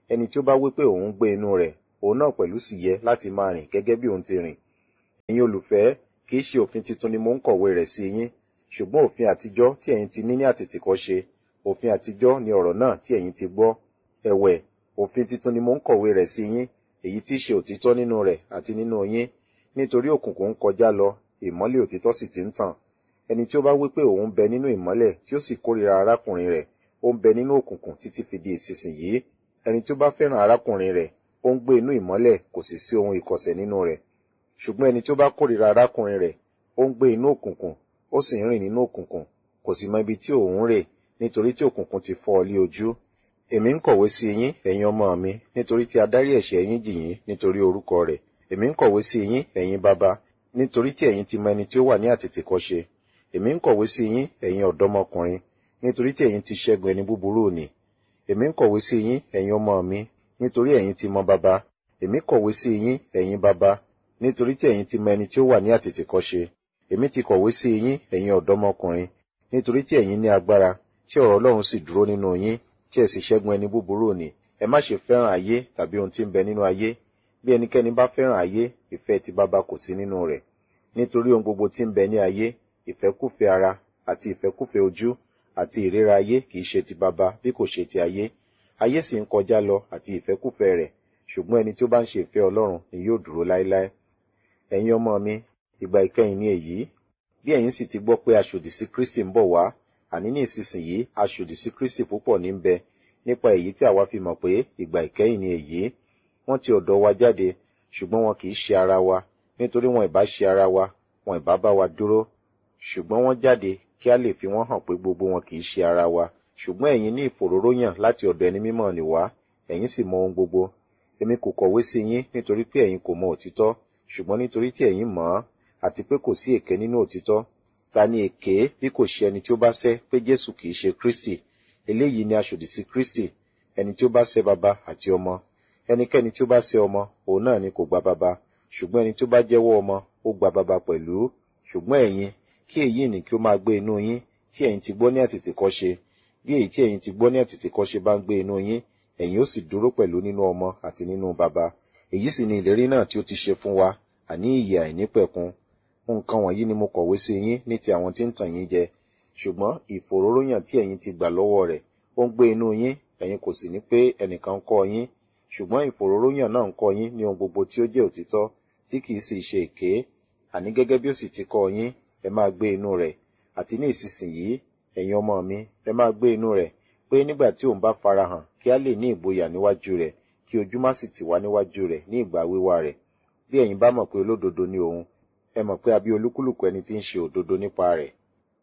ẹni tí ó bá wí pé òun ń gbé inú rẹ̀, òun náà pẹ̀lú sì yẹ láti máa rìn gẹ́gẹ́ bí òun ti rìn. Ẹ̀yin olùfẹ́, kì í ṣe òfin titun ni mo ń kọ̀wé rẹ̀ sí yín, ṣùgbọ́n òfin àtijọ́ tí ẹ̀yin ti ní ní àtètèkọ́ṣe. Òfin àtijọ́ ni ọ̀rọ̀ náà tí ẹ̀yin ti gbọ́. Ẹ̀wẹ̀, òfin titun ni mo ń kọ̀wé rẹ̀ sí yín, èyí tí í ṣe òtítọ́ nínú rẹ̀ àti nínú yín, nítorí òkùnkùn ń kọjá lọ, ìmọ́lẹ̀ òtítọ́ sì ti ń tàn. Ẹni tí ó bá wí pé òun bẹ nínú ìmọ́lẹ̀ tí ó sì kórìíra arákùnrin rẹ̀, ó ń bẹ nínú òkùnkùn títí fi di ìsinsìnyí. Ẹni tí ó bá fẹ́ràn arákùnrin rẹ̀, ó ń gbé inú ìmọ́lẹ̀, kò sì sí ohun ìkọ̀sẹ̀ nínú rẹ̀. Ṣùgbọ́n ẹni tí ó bá kórìíra arákùnrin rẹ̀, ó ń gbé inú òkùnkùn, ó sì ń rìn nínú òkùnkùn, kò sì mọ ibi tí òun ń rè, nítorí tí òkùnkùn ti fọ́ ọ lé ojú. Èmi ń kọ̀wé sí yín, ẹ̀yin ọmọ mi, nítorí tí a dárí ẹ̀ṣẹ̀ yín jì yín nítorí orúkọ rẹ̀. Èmi ń kọ̀wé sí yín, ẹ̀yin baba, nítorí tí ẹ̀yin ti mọ ẹni tí ó wà ní àtètèkọ́ṣe. Èmi ń kọ̀wé sí yín, ẹ̀yin ọ̀dọ́mọkùnrin, nítorí tí ẹ̀yin ti ṣẹ́gun ẹni búburú òní. Èmi ń kọ̀wé sí yín, ẹ̀yin ọmọ mi, nítorí ẹ̀yin ti mọ baba. Èmi kọ̀wé sí yín, ẹ̀yin baba, nítorí tí ẹ̀yin ti mọ ẹni tí ó wà ní àtètèkọ́ṣe. Èmi ti kọ̀wé sí yín, ẹ̀yin ọ̀dọ́mọkùnrin, nítorí tí ẹ̀yin ní agbára, tí ọ̀rọ̀ Ọlọ́run sì dúró nínú yín, tí ẹ sì ṣẹ́gun ẹni búburú òní. Ẹ má ṣe fẹ́ràn ayé tàbí ohun tí ń bẹ nínú ayé. Bí ẹnikẹ́ni bá fẹ́ràn ayé, ìfẹ́ ti baba kò sí nínú rẹ̀. Nítorí ohun gbogbo tí ń bẹ ní ayé, ìfẹ́kúfẹ̀ẹ́ ara àti ìfẹ́kúfẹ̀ẹ́ ojú àti ìríra ayé kì í ṣe ti baba bí kò ṣe ti ayé. Ayé sì ń kọjá lọ àti ìfẹ́kúfẹ̀ẹ́ rẹ̀, ṣùgbọ́n ẹni tí ó bá ń ṣe ìfẹ́ Ọlọ́run ni yóò dúró láéláé. Ẹ̀yin ọmọ mi, ìgbà ìkẹyìn ni èyí. Bí ẹ̀yin sì ti gbọ́ pé aṣòdì sí Kristi ń bọ̀ wá, àní ní ìsinsìnyí aṣòdì sí Kristi púpọ̀ ní ń bẹ. Nípa èyí tí àwa fi mọ̀ pé ìgbà ìkẹyìn ni èyí. Wọ́n ti ọ̀dọ̀ wa jáde, ṣùgbọ́n wọn kì í ṣe ara wa, nítorí wọn ìbá ṣe ara wa, wọn ìbá bá wa dúró. Ṣùgbọ́n wọ́n jáde kí a lè fi wọ́n hàn pé gbogbo wọn kì í ṣe ara wa. Ṣùgbọ́n ẹ̀yin ní ìfòróróyàn láti ọ̀dọ̀ ẹni mímọ́ ni wá, ẹ̀yin sì mọ ohun gbogbo. Èmi kò kọ̀wé sí yín nítorí pé ẹ̀yin kò mọ òtítọ́, ṣùgbọ́n nítorí tí ẹ̀yin mọ̀ ọ́, àti pé kò sí èké nínú òtítọ́. Ta ni èké bí kò ṣe ẹni tí ó bá sẹ́ pé Jésù kì í ṣe Kristi? Eléyìí ni aṣòdì sí Kristi, ẹni tí ó bá sẹ́ baba àti ọmọ. Ẹnikẹ́ni tí ó bá sẹ́ ọmọ, òun náà ni kò gba baba, ṣùgbọ́n ẹni tí ó bá jẹ́wọ́ ọmọ, ó gba baba pẹ̀lú. Ṣùgbọ́n ẹ̀yin, kí èyí ni kí ó máa gbé inú yín, tí ẹ̀yin ti gbọ́ ní àtètèkọ́ṣe. Bí èyí tí ẹ̀yin ti gbọ́ ní àtètèkọ́ṣe bá ń gbé inú yín, ẹ̀yin ó sì dúró pẹ̀lú nínú ọmọ àti nínú baba. Èyí sì ni ìlérí náà tí ó ti ṣe fún wa, àní ìyè àìnípẹ̀kun. Nǹkan wọ̀nyí ni mo kọ̀wé sí yín ní ti àwọn tí ń tàn yín jẹ. Ṣùgbọ́n ìfòróróyàn tí ẹ̀yin ti gbà lọ́wọ́ rẹ̀, ó ń gbé inú yín, ẹ̀yin kò sì ní pé ẹnìkan ń kọ́ yín. Ṣùgbọ́n ìfòróróyàn náà ń kọ́ yín ní ohun gbogbo tí ó jẹ́ òtítọ́, tí kì í sì ṣe èké. Àní gẹ́gẹ́ bí ó sì ti kọ́ yín, ẹ máa gbé inú rẹ̀. Àti ní ìsinsìnyí, ẹ̀yin ọmọ mi, ẹ máa gbé inú rẹ̀, pé nígbà tí òun bá farahàn, kí a lè ní ìgboyà níwájú rẹ̀, kí ojú má sì tì wá níwájú rẹ̀ ní ìgbà wíwá rẹ̀. Bí ẹ̀yin bá mọ̀ pé olódodo ni òun, ẹ mọ̀ pé a bí olúkúlùkù ẹni tí ń ṣe òdodo nípa rẹ̀.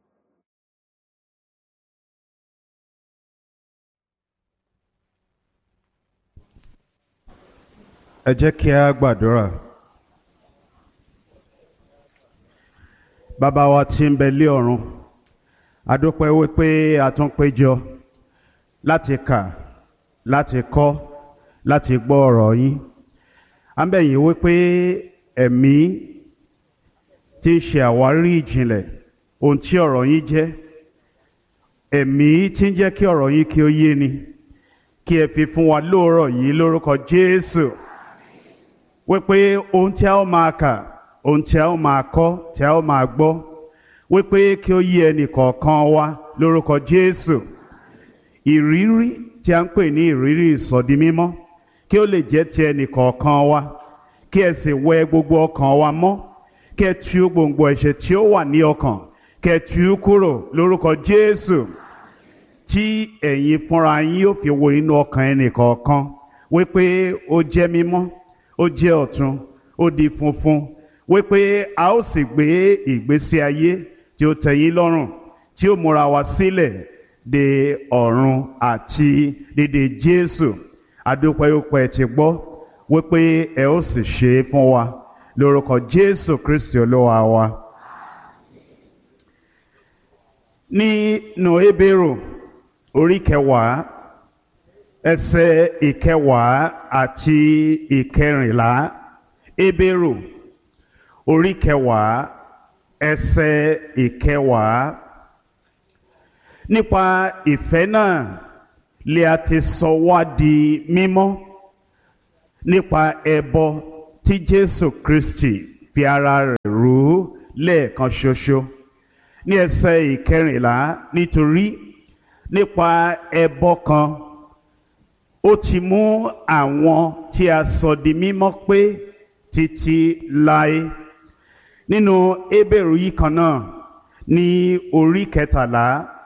Ẹ jẹ́ kí a gbàdúrà. Bàbá wa tí ń bẹ lé ọ̀run, a dúpẹ́ wípé a tún péjọ láti kà, láti kọ́, láti gbọ́ ọ̀rọ̀ yín. À ń bẹ̀ yín wípé ẹ̀mí tí ń ṣe àwárí ìjìnlẹ̀ ohun tí ọ̀rọ̀ yín jẹ́, ẹ̀mí tí ń jẹ́ kí ọ̀rọ̀ yín kí ó yé ni, kí ẹ fi fún wa lóòrọ̀ yìí lórúkọ Jésù. Wípé ohun tí a ó máa kà, ohun tí a ó máa kọ́, tí a ó máa gbọ́, wípé kí ó yé ẹnì kọ̀ọ̀kan wa lórúkọ Jésù. Ìrírí tí a ń pè ní ìrírí ìsọdi mímọ́, kí ó lè jẹ́ ti ẹnì kọ̀ọ̀kan wa, kí ẹ sì wẹ gbogbo ọkàn wa mọ́, kí ẹ tú gbòǹgbò ẹ̀ṣẹ̀ tí ó wà ní ọkàn, kí ẹ tú kúrò lórúkọ Jésù. Tí ẹ̀yin fúnra yín yóò fi wo inú ọkàn ẹnì kọ̀ọ̀kan, wípé ó jẹ́ mímọ́, ó jẹ́ ọ̀tun, ó di funfun, wípé a ó sì gbé ìgbésí ayé tí ó tẹ́ yín lọ́rùn, tí ó múra wa sílẹ̀ de ọ̀run àti dédé Jésù. Adúpẹ́ wípé ti gbọ́, wípé ẹ ó sì ṣe é fún wa lórúkọ Jésù Kristi Olúwa wa. Nínú Hébérù orí kẹwàá ẹsẹ̀ ìkẹwàá àti ìkẹrìnlá. Hébérù orí kẹwàá ẹsẹ̀ ìkẹwàá. Nípa ìfẹ́ náà lè a ti sọ wá di mímọ́ nípa ẹbọ tí Jésù Kristi fi ara rẹ̀ rú lẹ́ẹ̀kan ṣoṣo. Ní ẹsẹ̀ ìkẹrìnlá, nítorí nípa ẹbọ kan ó ti mú àwọn tí a sọ di mímọ́ pé títí láé. Nínú Hébérù yìí kan náà ní orí kẹtàlá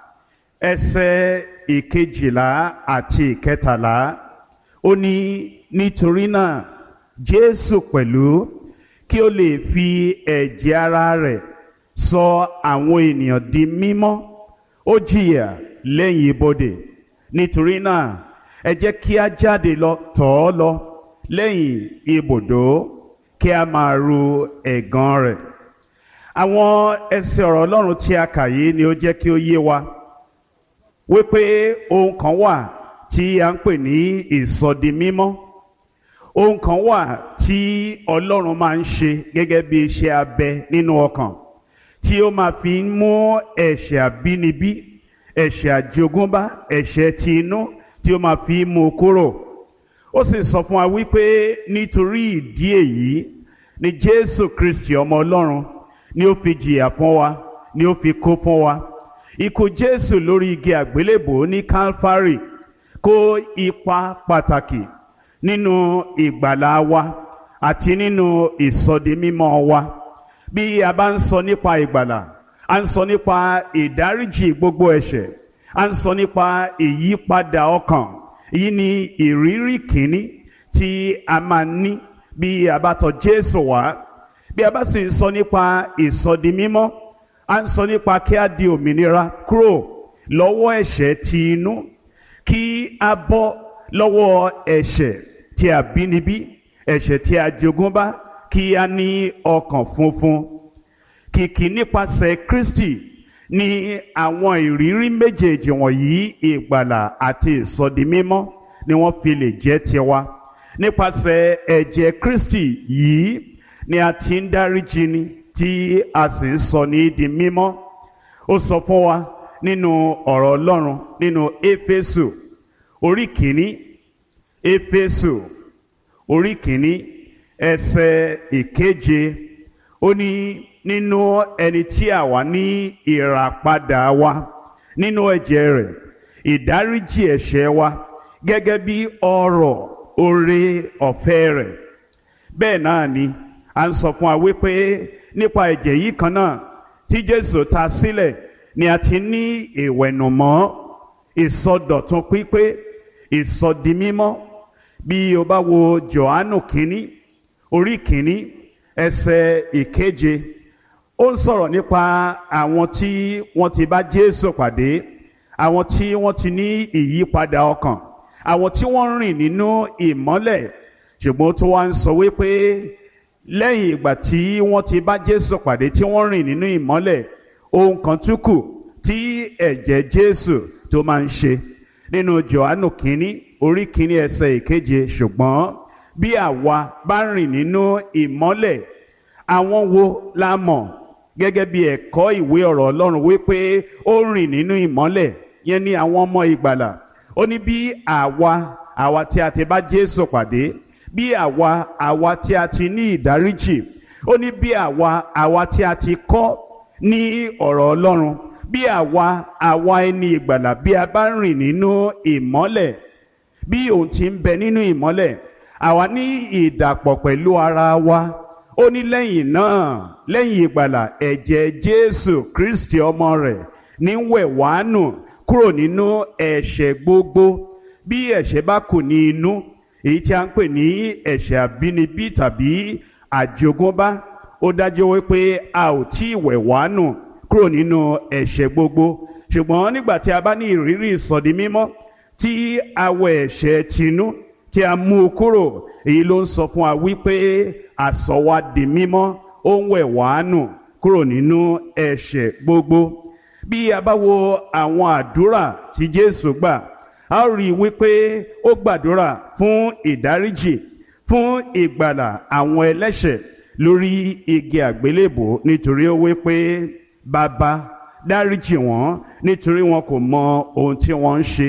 ẹsẹ̀ ìkejìlá àti ìkẹtàlá, ó ní nítorí náà Jésù pẹ̀lú kí ó lè fi ẹ̀jẹ̀ ara rẹ̀ sọ àwọn ènìyàn di mímọ́, ó jìyà lẹ́yìn ibodè. Nítorí náà ẹ jẹ́ kí a jáde lọ tọ̀ ọ́ lọ lẹ́yìn ibùdó kí a máa ru ẹ̀gàn rẹ̀. Àwọn ẹsẹ̀ ọ̀rọ̀ Ọlọ́run tí a kà yìí ni ó jẹ́ kí ó yé wa wípé ohun kan wà tí a ń pè ní ìsọdimímọ́. Ohun kan wà tí Ọlọ́run máa ń ṣe gẹ́gẹ́ bí iṣẹ́ abẹ nínú ọkàn, tí ó máa fi ń mú ẹ̀ṣẹ̀ àbínibí, ẹ̀ṣẹ̀ àjogúnbá, ẹ̀ṣẹ̀ ti inú, tí ó máa fi mú kúrò. Ó sì sọ fún wa wípé nítorí ìdí èyí ni Jésù Kristi ọmọ Ọlọ́run ni ó fi jìyà fún wa, ni ó fi kú fún wa. Ikú Jésù lórí igi àgbélébò ní Calvary kó ipa pàtàkì nínú ìgbàlà wa àti nínú ìsọdimímọ́ wa. Bí a bá ń sọ nípa ìgbàlà, a ń sọ nípa ìdáríjì gbogbo ẹ̀ṣẹ̀, a ń sọ nípa ìyípadà ọkàn. Èyí ni ìrírí kìíní tí a máa ní bí a bá tọ̀ Jésù wá. Bí a bá sì ń sọ nípa ìsọdimímọ́, a ń sọ nípa kí a di òmìnira kúrò lọ́wọ́ ẹ̀ṣẹ̀ ti inú, kí a bọ́ lọ́wọ́ ẹ̀ṣẹ̀ tí a bínibí, ẹ̀ṣẹ̀ tí a jogúnbá, kí a ní ọkàn funfun. Kìkì nípasẹ̀ Kristi ní àwọn ìrírí méjèèjì wọ̀nyí, ìgbàlà àti ìsọdimímọ́, ni wọ́n fi lè jẹ́ tiwa. Nípasẹ̀ ẹ̀jẹ̀ Kristi yìí ni a ti ń dáríjì ni, tí a sì ń sọ ní di mímọ́. Ó sọ fún wa nínú ọ̀rọ̀ Ọlọ́run nínú Éfésù orí kìíní, Éfésù orí kìíní ẹsẹ̀ ìkeje, ó ní nínú ẹni tí àwa ní ìràpadà wa nínú ẹ̀jẹ̀ rẹ̀, ìdáríjì ẹ̀ṣẹ̀ wa gẹ́gẹ́ bí ọrọ̀ oore ọ̀fẹ́ rẹ̀. Bẹ́ẹ̀ náà ni a ń sọ fún wa wípé nípa ẹ̀jẹ̀ yìí kan náà tí Jésù ta sílẹ̀ ni a ti ní ìwẹ̀nùmọ́, ìsọdọ̀tun pípé, ìsọdimímọ́. Bí o bá wo Jòhánù kínní orí kínní ẹsẹ̀ ìkeje, ó ń sọ̀rọ̀ nípa àwọn tí wọ́n ti bá Jésù pàdé, àwọn tí wọ́n ti ní ìyípadà ọkàn, àwọn tí wọ́n rìn nínú ìmọ́lẹ̀. Ṣùgbọ́n tó wá ń sọ wípé lẹ́yìn ìgbà tí wọ́n ti bá Jésù pàdé, tí wọ́n rìn nínú ìmọ́lẹ̀, ohun kan tún kù tí ẹ̀jẹ̀ Jésù tó máa ń ṣe. Nínú Jòhánù kínní orí kínní ẹsẹ̀ ìkeje, ṣùgbọ́n bí àwa bá rìn nínú ìmọ́lẹ̀, àwọn wo la mọ̀ gẹ́gẹ́ bí ẹ̀kọ́ ìwé ọ̀rọ̀ Ọlọ́run wípé ó rìn nínú ìmọ́lẹ̀, yẹn ni àwọn ọmọ ìgbàlà. Ó ní bí àwa àwa tí a ti bá Jésù pàdé, bí àwa àwa tí a ti ní ìdáríjì, ó ní bí àwa àwa tí a ti kọ́ ní ọ̀rọ̀ Ọlọ́run, bí àwa àwa ẹni ìgbàlà, bí a bá rìn nínú ìmọ́lẹ̀, bí òun ti ń bẹ nínú ìmọ́lẹ̀, àwa ní ìdàpọ̀ pẹ̀lú ara wa. Ó ní lẹ́yìn náà, lẹ́yìn ìgbàlà, ẹ̀jẹ̀ Jésù Kristi ọmọ rẹ̀ ní wẹ̀ wá nù kúrò nínú ẹ̀ṣẹ̀ gbogbo. Bí ẹ̀ṣẹ̀ bá kù ní inú, èyí tí a ń pè ní ẹ̀ṣẹ̀ àbínibí tàbí àjogúnbá, ó dájú wípé a ò tí ì wẹ̀ wá nù kúrò nínú ẹ̀ṣẹ̀ gbogbo. Ṣùgbọ́n nígbà tí a bá ní ìrírí ìsọdimímọ́, tí a wẹ̀ ẹ̀ṣẹ̀ tinú, tí a mú u kúrò, èyí ló ń sọ fún wa wípé a sọ wá di mímọ́, ó ń wẹ̀ wá nù kúrò nínú ẹ̀ṣẹ̀ gbogbo. Bí a bá wo àwọn àdúrà tí Jésù gbà, a ó rí i wípé ó gbàdúrà fún ìdáríjì, fún ìgbàlà àwọn ẹlẹ́ṣẹ̀ lórí igi àgbélébò, nítorí ó wípé Bàbá dáríjì wọ́n nítorí wọn kò mọ ohun tí wọ́n ń ṣe.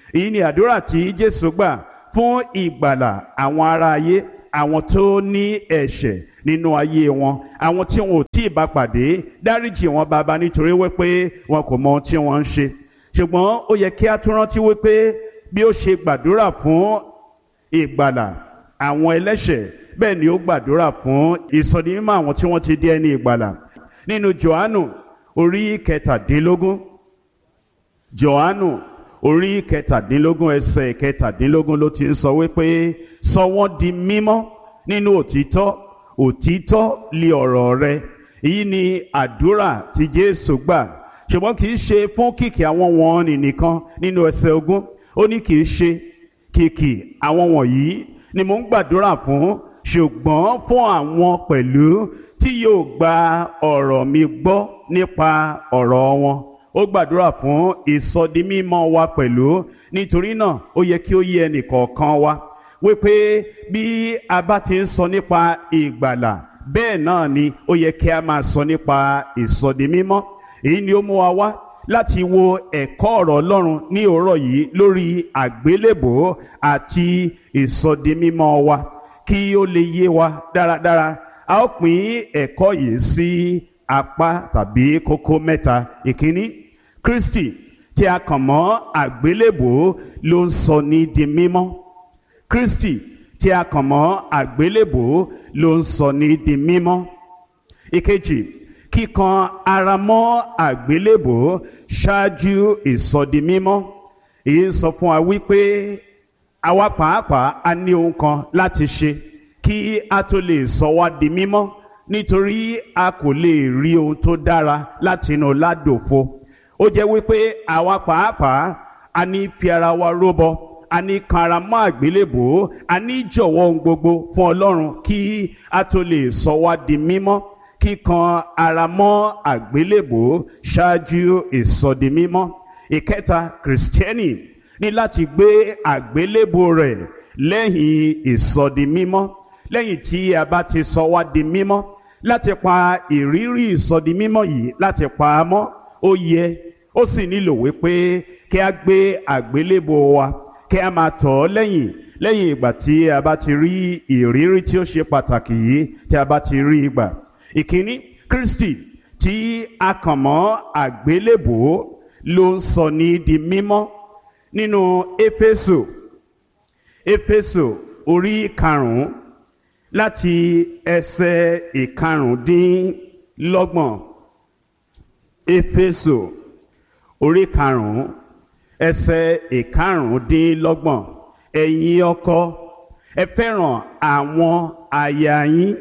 èyí ni àdúrà tí Jésù gbà fún ìgbàlà àwọn ará ayé, àwọn tó ní ẹ̀ṣẹ̀ nínú ayé wọn, àwọn tí wọn ò tí ì bá pàdé. Dáríjì wọn Baba, nítorí wípé wọn kò mọ ohun tí wọ́n ń ṣe. Ṣùgbọ́n ó yẹ kí a tún rántí wípé bí ó ṣe gbàdúrà fún ìgbàlà àwọn ẹlẹ́ṣẹ̀, bẹ́ẹ̀ ni ó gbàdúrà fún ìsọdimímọ́ àwọn tí wọ́n ti di ẹni ìgbàlà. Nínú Jòhánù orí kẹtàdínlógún, Jòhánù orí kẹtàdínlógún ẹsẹ̀ kẹtàdínlógún ló ti ń sọ wípé sọ wọ́n di mímọ́ nínú òtítọ́, òtítọ́ li ọ̀rọ̀ rẹ. Èyí ni àdúrà tí Jésù gbà, ṣùgbọ́n kì í ṣe fún kìkì àwọn wọ̀nnì nìkan. Nínú ẹsẹ̀ ogún ó ní kì í ṣe kìkì àwọn wọ̀nyí ni mò ń gbàdúrà fún, ṣùgbọ́n fún àwọn pẹ̀lú tí yóò gba ọ̀rọ̀ mi gbọ́ nípa ọ̀rọ̀ wọn. Ó gbàdúrà fún ìsọdimímọ́ wa pẹ̀lú. Nítorí náà ó yẹ kí ó yé ẹnìkọ̀ọ̀kan wa wípé bí a bá ti ń sọ nípa ìgbàlà, bẹ́ẹ̀ náà ni ó yẹ kí a máa sọ nípa ìsọdimímọ́. Èyí ni ó mú wa wá láti wo ẹ̀kọ́ ọ̀rọ̀ Ọlọ́run ní òórọ̀ yìí lórí àgbélébò àti ìsọdimímọ́ wa, kí ó lè yé wa dáradára. A ó pín ẹ̀kọ́ yìí sí apá tàbí kókó mẹ́ta. Ìkíní, Kristi tí a kàn mọ́ àgbélébò ló ń sọ ní di mímọ́. Kristi tí a kàn mọ́ àgbélébò ló ń sọ ní di mímọ́. Ìkejì, kíkan ara mọ́ àgbélébò ṣáájú ìsọdimímọ́. Èyí ń sọ fún wa wípé àwa pàápàá a ní ohun kan láti ṣe kí a tó lè sọ wá di mímọ́, nítorí a kò lè rí ohun tó dára láti inú ládòfo. Ó jẹ́ wípé àwa pàápàá a ní fi ara wa rúbọ, a ní kan ara mọ́ àgbélébò, a ní jọ̀wọ́ ohun gbogbo fún Ọlọ́run kí a tó lè sọ wá di mímọ́. Kíkan ara mọ́ àgbélébò ṣáájú ìsọdimímọ́. Ìkẹta, Kìrìsìtẹ́nì ní láti gbé àgbélébò rẹ̀ lẹ́yìn ìsọdimímọ́. Lẹ́yìn tí a bá ti sọ wá di mímọ́, láti pa ìrírí ìsọdimímọ́ yìí láti pa á mọ́, ó yẹ ó sì nílò wípé kí a gbé àgbélébò wa, kí a máa tọ̀ ọ́ lẹ́yìn lẹ́yìn ìgbà tí a bá ti rí ìrírí tí ó ṣe pàtàkì yìí tí a bá ti rí ìgbà. Ìkíní, Kristi tí a kàn mọ́ àgbélébò ló ń sọ ní di mímọ́. Nínú Éfésù, Éfésù orí karùn-ún láti ẹsẹ̀ ìkarùndínlọ́gbọ̀n. Éfésù orí karùn-ún ẹsẹ̀ ìkarùndínlọ́gbọ̀n. Ẹ̀yin ọkọ, ẹ fẹ́ràn àwọn aya yín.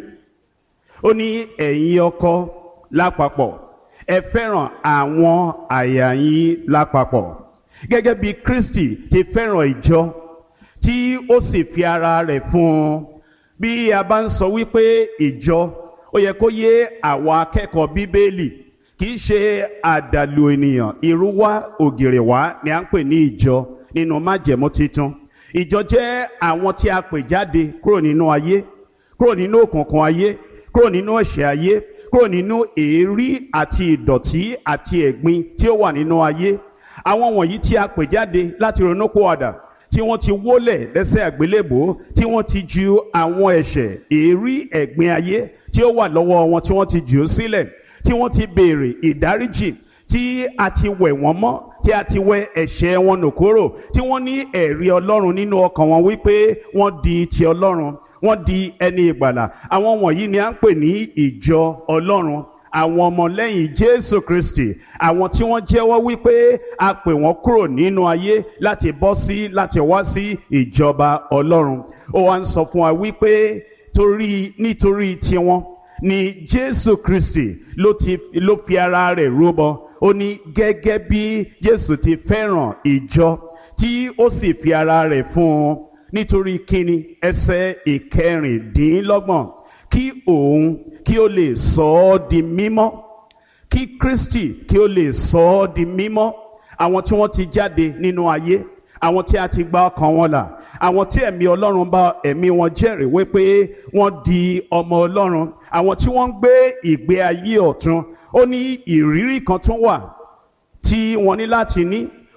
Ó ní ẹ̀yin ọkọ lápapọ̀, ẹ fẹ́ràn àwọn aya yín lápapọ̀, gẹ́gẹ́ bí Kristi ti fẹ́ràn ìjọ tí ó sì fi ara rẹ̀ fún un. Bí a bá ń sọ wípé ìjọ, ó yẹ kó yé àwa akẹ́kọ̀ọ́ Bíbélì, kì í ṣe àdàlù ènìyàn, ìrúwá ògìrì wá ni à ń pè ní ìjọ nínú májẹ̀mú titun. Ìjọ jẹ́ àwọn tí a pè jáde kúrò nínú ayé, kúrò nínú òkùnkùn ayé, kúrò nínú ẹ̀ṣẹ̀ ayé, kúrò nínú èérí àti ìdọ̀tí àti ẹ̀gbin tí ó wà nínú ayé. Àwọn wọ̀nyí tí a pè jáde láti ronúpìwàdà, tí wọ́n ti wólẹ̀ lẹ́sẹ̀ àgbélébò, tí wọ́n ti ju àwọn ẹ̀ṣẹ̀, èérí, ẹ̀gbin ayé tí ó wà lọ́wọ́ wọn tí wọ́n ti jù ú sílẹ̀, tí wọ́n ti béèrè ìdáríjì, tí a ti wẹ̀ wọ́n mọ́, tí a ti wẹ ẹ̀ṣẹ̀ wọn nù kúrò, tí wọ́n ní ẹ̀rí Ọlọ́run nínú ọkàn wọn wípé wọ́n di ti Ọlọ́run, wọ́n di ẹni ìgbàlà. Àwọn wọ̀nyí ni à ń pè ní ìjọ Ọlọ́run, àwọn ọmọlẹ́yìn Jésù Kristi, àwọn tí wọ́n jẹ́wọ́ wípé a pè wọ́n kúrò nínú ayé láti bọ́ sí láti wá sí ìjọba Ọlọ́run. Ó wá ń sọ fún wa wípé torí nítorí tiwọn ni Jésù Kristi ló ti ló fi ara rẹ̀ rúbọ. Ó ní gẹ́gẹ́ bí Jésù ti fẹ́ràn ìjọ tí ó sì fi ara rẹ̀ fún un. Nítorí kíni? Ẹsẹ̀ ìkẹrìndínlọ́gbọ̀n. Kí òun kí ó lè sọ ọ́ di mímọ́, kí Kristi kí ó lè sọ ọ́ di mímọ́. Àwọn tí wọ́n ti jáde nínú ayé, àwọn tí a ti gba ọkàn wọn là, àwọn tí ẹ̀mí Ọlọ́run bá ẹ̀mí wọn jẹ́rìí wípé wọ́n di ọmọ Ọlọ́run, àwọn tí wọ́n ń gbé ìgbé ayé ọ̀tun. Ó ní ìrírí kan tún wà tí wọ́n ní láti ní.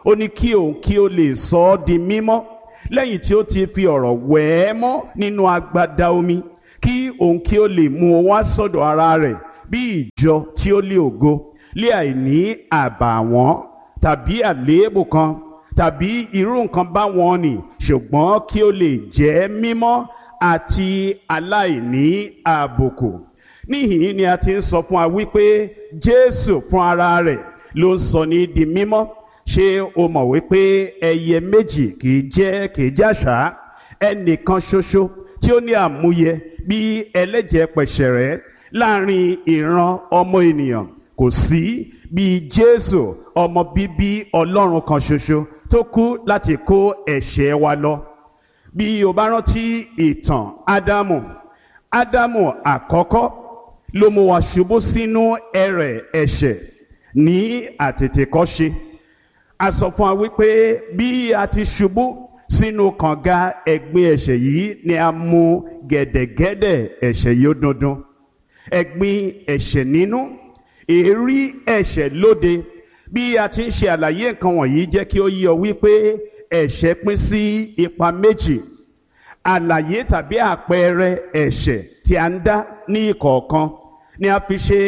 ó ní kí òun kí ó lè sọ ọ́ di mímọ́ lẹ́yìn tí ó ti fi ọ̀rọ̀ wẹ̀ ẹ́ mọ́ nínú agbada omi, kí òun kí ó lè mú ọ wá sọ́dọ̀ ara rẹ̀ bí ìjọ tí ó lé ògo, lé àìní àbàwọ́n tàbí àléébù kan tàbí irú nǹkan báwọn nì, ṣùgbọ́n kí ó lè jẹ́ mímọ́ àti aláìní àbùkù. Níhìn ni a ti ń sọ fún wa wípé Jésù fún ara rẹ̀ ló ń sọ ní di mímọ́. Ṣé o mọ̀ wípé ẹyẹ méjì kìí jẹ́ kìí jàṣà? Ẹnìkan ṣoṣo tí ó ní àmúyẹ bí ẹlẹ́jẹ̀ pẹ̀ṣẹ̀rẹ́ láàrin ìran ọmọ ènìyàn kò sí bí Jésù, ọmọ bíbí Ọlọ́run kan ṣoṣo tó kú láti kó ẹ̀ṣẹ̀ wa lọ. Bí o bá rántí ìtàn Ádámù, Ádámù àkọ́kọ́ ló mú wa ṣubú sínú ẹrẹ̀ ẹ̀ṣẹ̀ ní àtètèkọ́ṣe. A sọ fún wa wípé bí a ti ṣubú sínú kànga ẹ̀gbin ẹ̀ṣẹ̀ yìí ni a mú gẹ̀dẹ̀gẹ̀dẹ̀ ẹ̀ṣẹ̀ yìí ó dundun. Ẹ̀gbin ẹ̀ṣẹ̀ nínú, èérí ẹ̀ṣẹ̀ lóde. Bí a ti ń ṣe àlàyé nǹkan wọ̀nyí jẹ́ kí ó yé ọ wípé ẹ̀ṣẹ̀ pín sí ipa méjì. Àlàyé tàbí àpẹẹrẹ ẹ̀ṣẹ̀ tí a ń dá ní ìkọ̀ọ̀kan ni a fi ṣe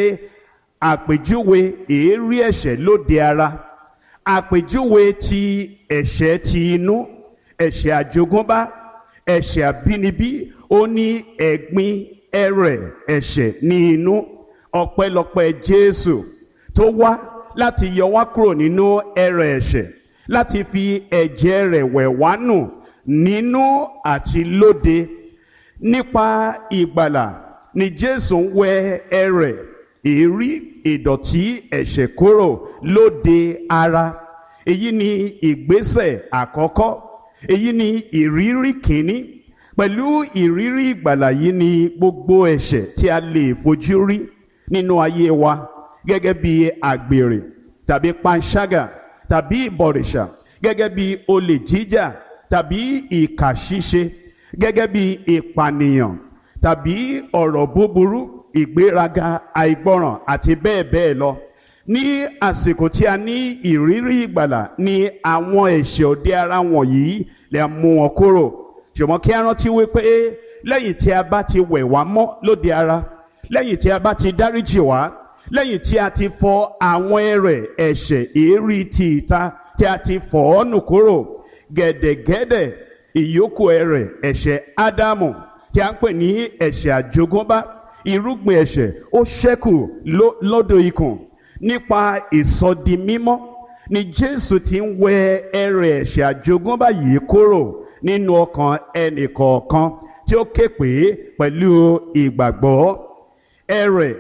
àpèjúwe èérí ẹ̀ṣẹ̀ lóde ara. Àpèjúwe ti ẹ̀ṣẹ̀ ti inú, ẹ̀ṣẹ̀ àjogúnbá, ẹ̀ṣẹ̀ àbínibí, ó ní ẹ̀gbin ẹrẹ̀ ẹ̀ṣẹ̀ ní inú. Ọpẹ́lọpẹ́ Jésù tó wá láti yọ wá kúrò nínú ẹrẹ̀ ẹ̀ṣẹ̀, láti fi ẹ̀jẹ̀ rẹ̀ wẹ̀ wá nù nínú àti lóde. Nípa ìgbàlà ni Jésù ń wẹ ẹrẹ̀, èérí, ìdọ̀tí ẹ̀ṣẹ̀ kúrò lóde ara. Èyí ni ìgbésẹ̀ àkọ́kọ́. Èyí ni ìrírí kìíní. Pẹ̀lú ìrírí ìgbàlà yìí ni gbogbo ẹ̀ṣẹ̀ tí a lè fojú rí nínú ayé wa, gẹ́gẹ́ bí àgbèrè tàbí panṣágà tàbí ìbọ̀rìṣà, gẹ́gẹ́ bí olè jíjà tàbí ìkà ṣíṣe, gẹ́gẹ́ bí ìpànìyàn tàbí ọ̀rọ̀ búburú, ìgbéraga, àìgbọràn àti bẹ́ẹ̀ bẹ́ẹ̀ lọ. Ní àsìkò tí a ní ìrírí ìgbàlà ni àwọn ẹ̀ṣẹ̀ òde ara wọ̀nyí lè mú wọn kúrò. Ṣùgbọ́n kí a rántí wípé lẹ́yìn tí a bá ti wẹ̀ wá mọ́ lóde ara, lẹ́yìn tí a bá ti dáríjì wá, lẹ́yìn tí a ti fọ àwọn ẹrẹ̀ ẹ̀ṣẹ̀ èérí ti ìta tí a ti fọ̀ ọ́ nù kúrò, gẹ̀dẹ̀gẹ̀dẹ̀ ìyókù ẹrẹ̀ ẹ̀ṣẹ̀ Ádámù tí a ń pè ní ẹ̀ṣẹ̀ àjogúnbá, irúgbìn ẹ̀ṣẹ̀ ó ṣẹ́kù lódò ikùn. Nípa ìsọdimímọ́ ni Jésù ti ń wẹ ẹrẹ̀ ẹ̀ṣẹ̀ àjogúnbá yìí kúrò nínú ọkàn ẹnìkọ̀ọ̀kan tí ó ké pè é pẹ̀lú ìgbàgbọ́. Ẹrẹ̀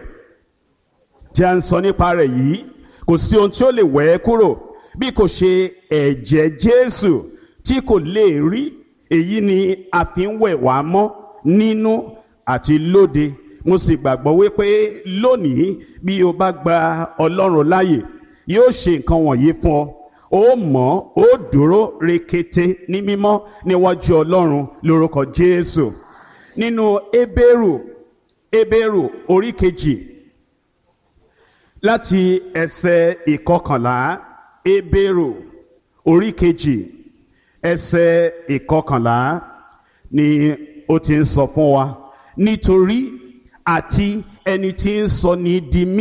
tí a ń sọ nípa rẹ̀ yìí kò sí ohun tí ó lè wẹ̀ ẹ́ kúrò bí kò ṣe ẹ̀jẹ̀ Jésù tí kò lè rí. Èyí ni a fi ń wẹ̀ wá mọ́ nínú àti lóde. Mo sì gbàgbọ́ wípé lónìí bí o bá gba Ọlọ́run láàyè, yóò ṣe nǹkan wọ̀nyí fún ọ. Ó mọ́, ó dúró rekete ní mímọ́ níwájú Ọlọ́run lórúkọ Jésù. Nínú Hébérù, Hébérù orí kejì láti ẹsẹ̀ ìkọkànlá, Hébérù orí kejì ẹsẹ̀ ìkọkànlá ni ó ti ń sọ fún wa. Nítorí àti ẹni tí ń sọ ní di mímọ́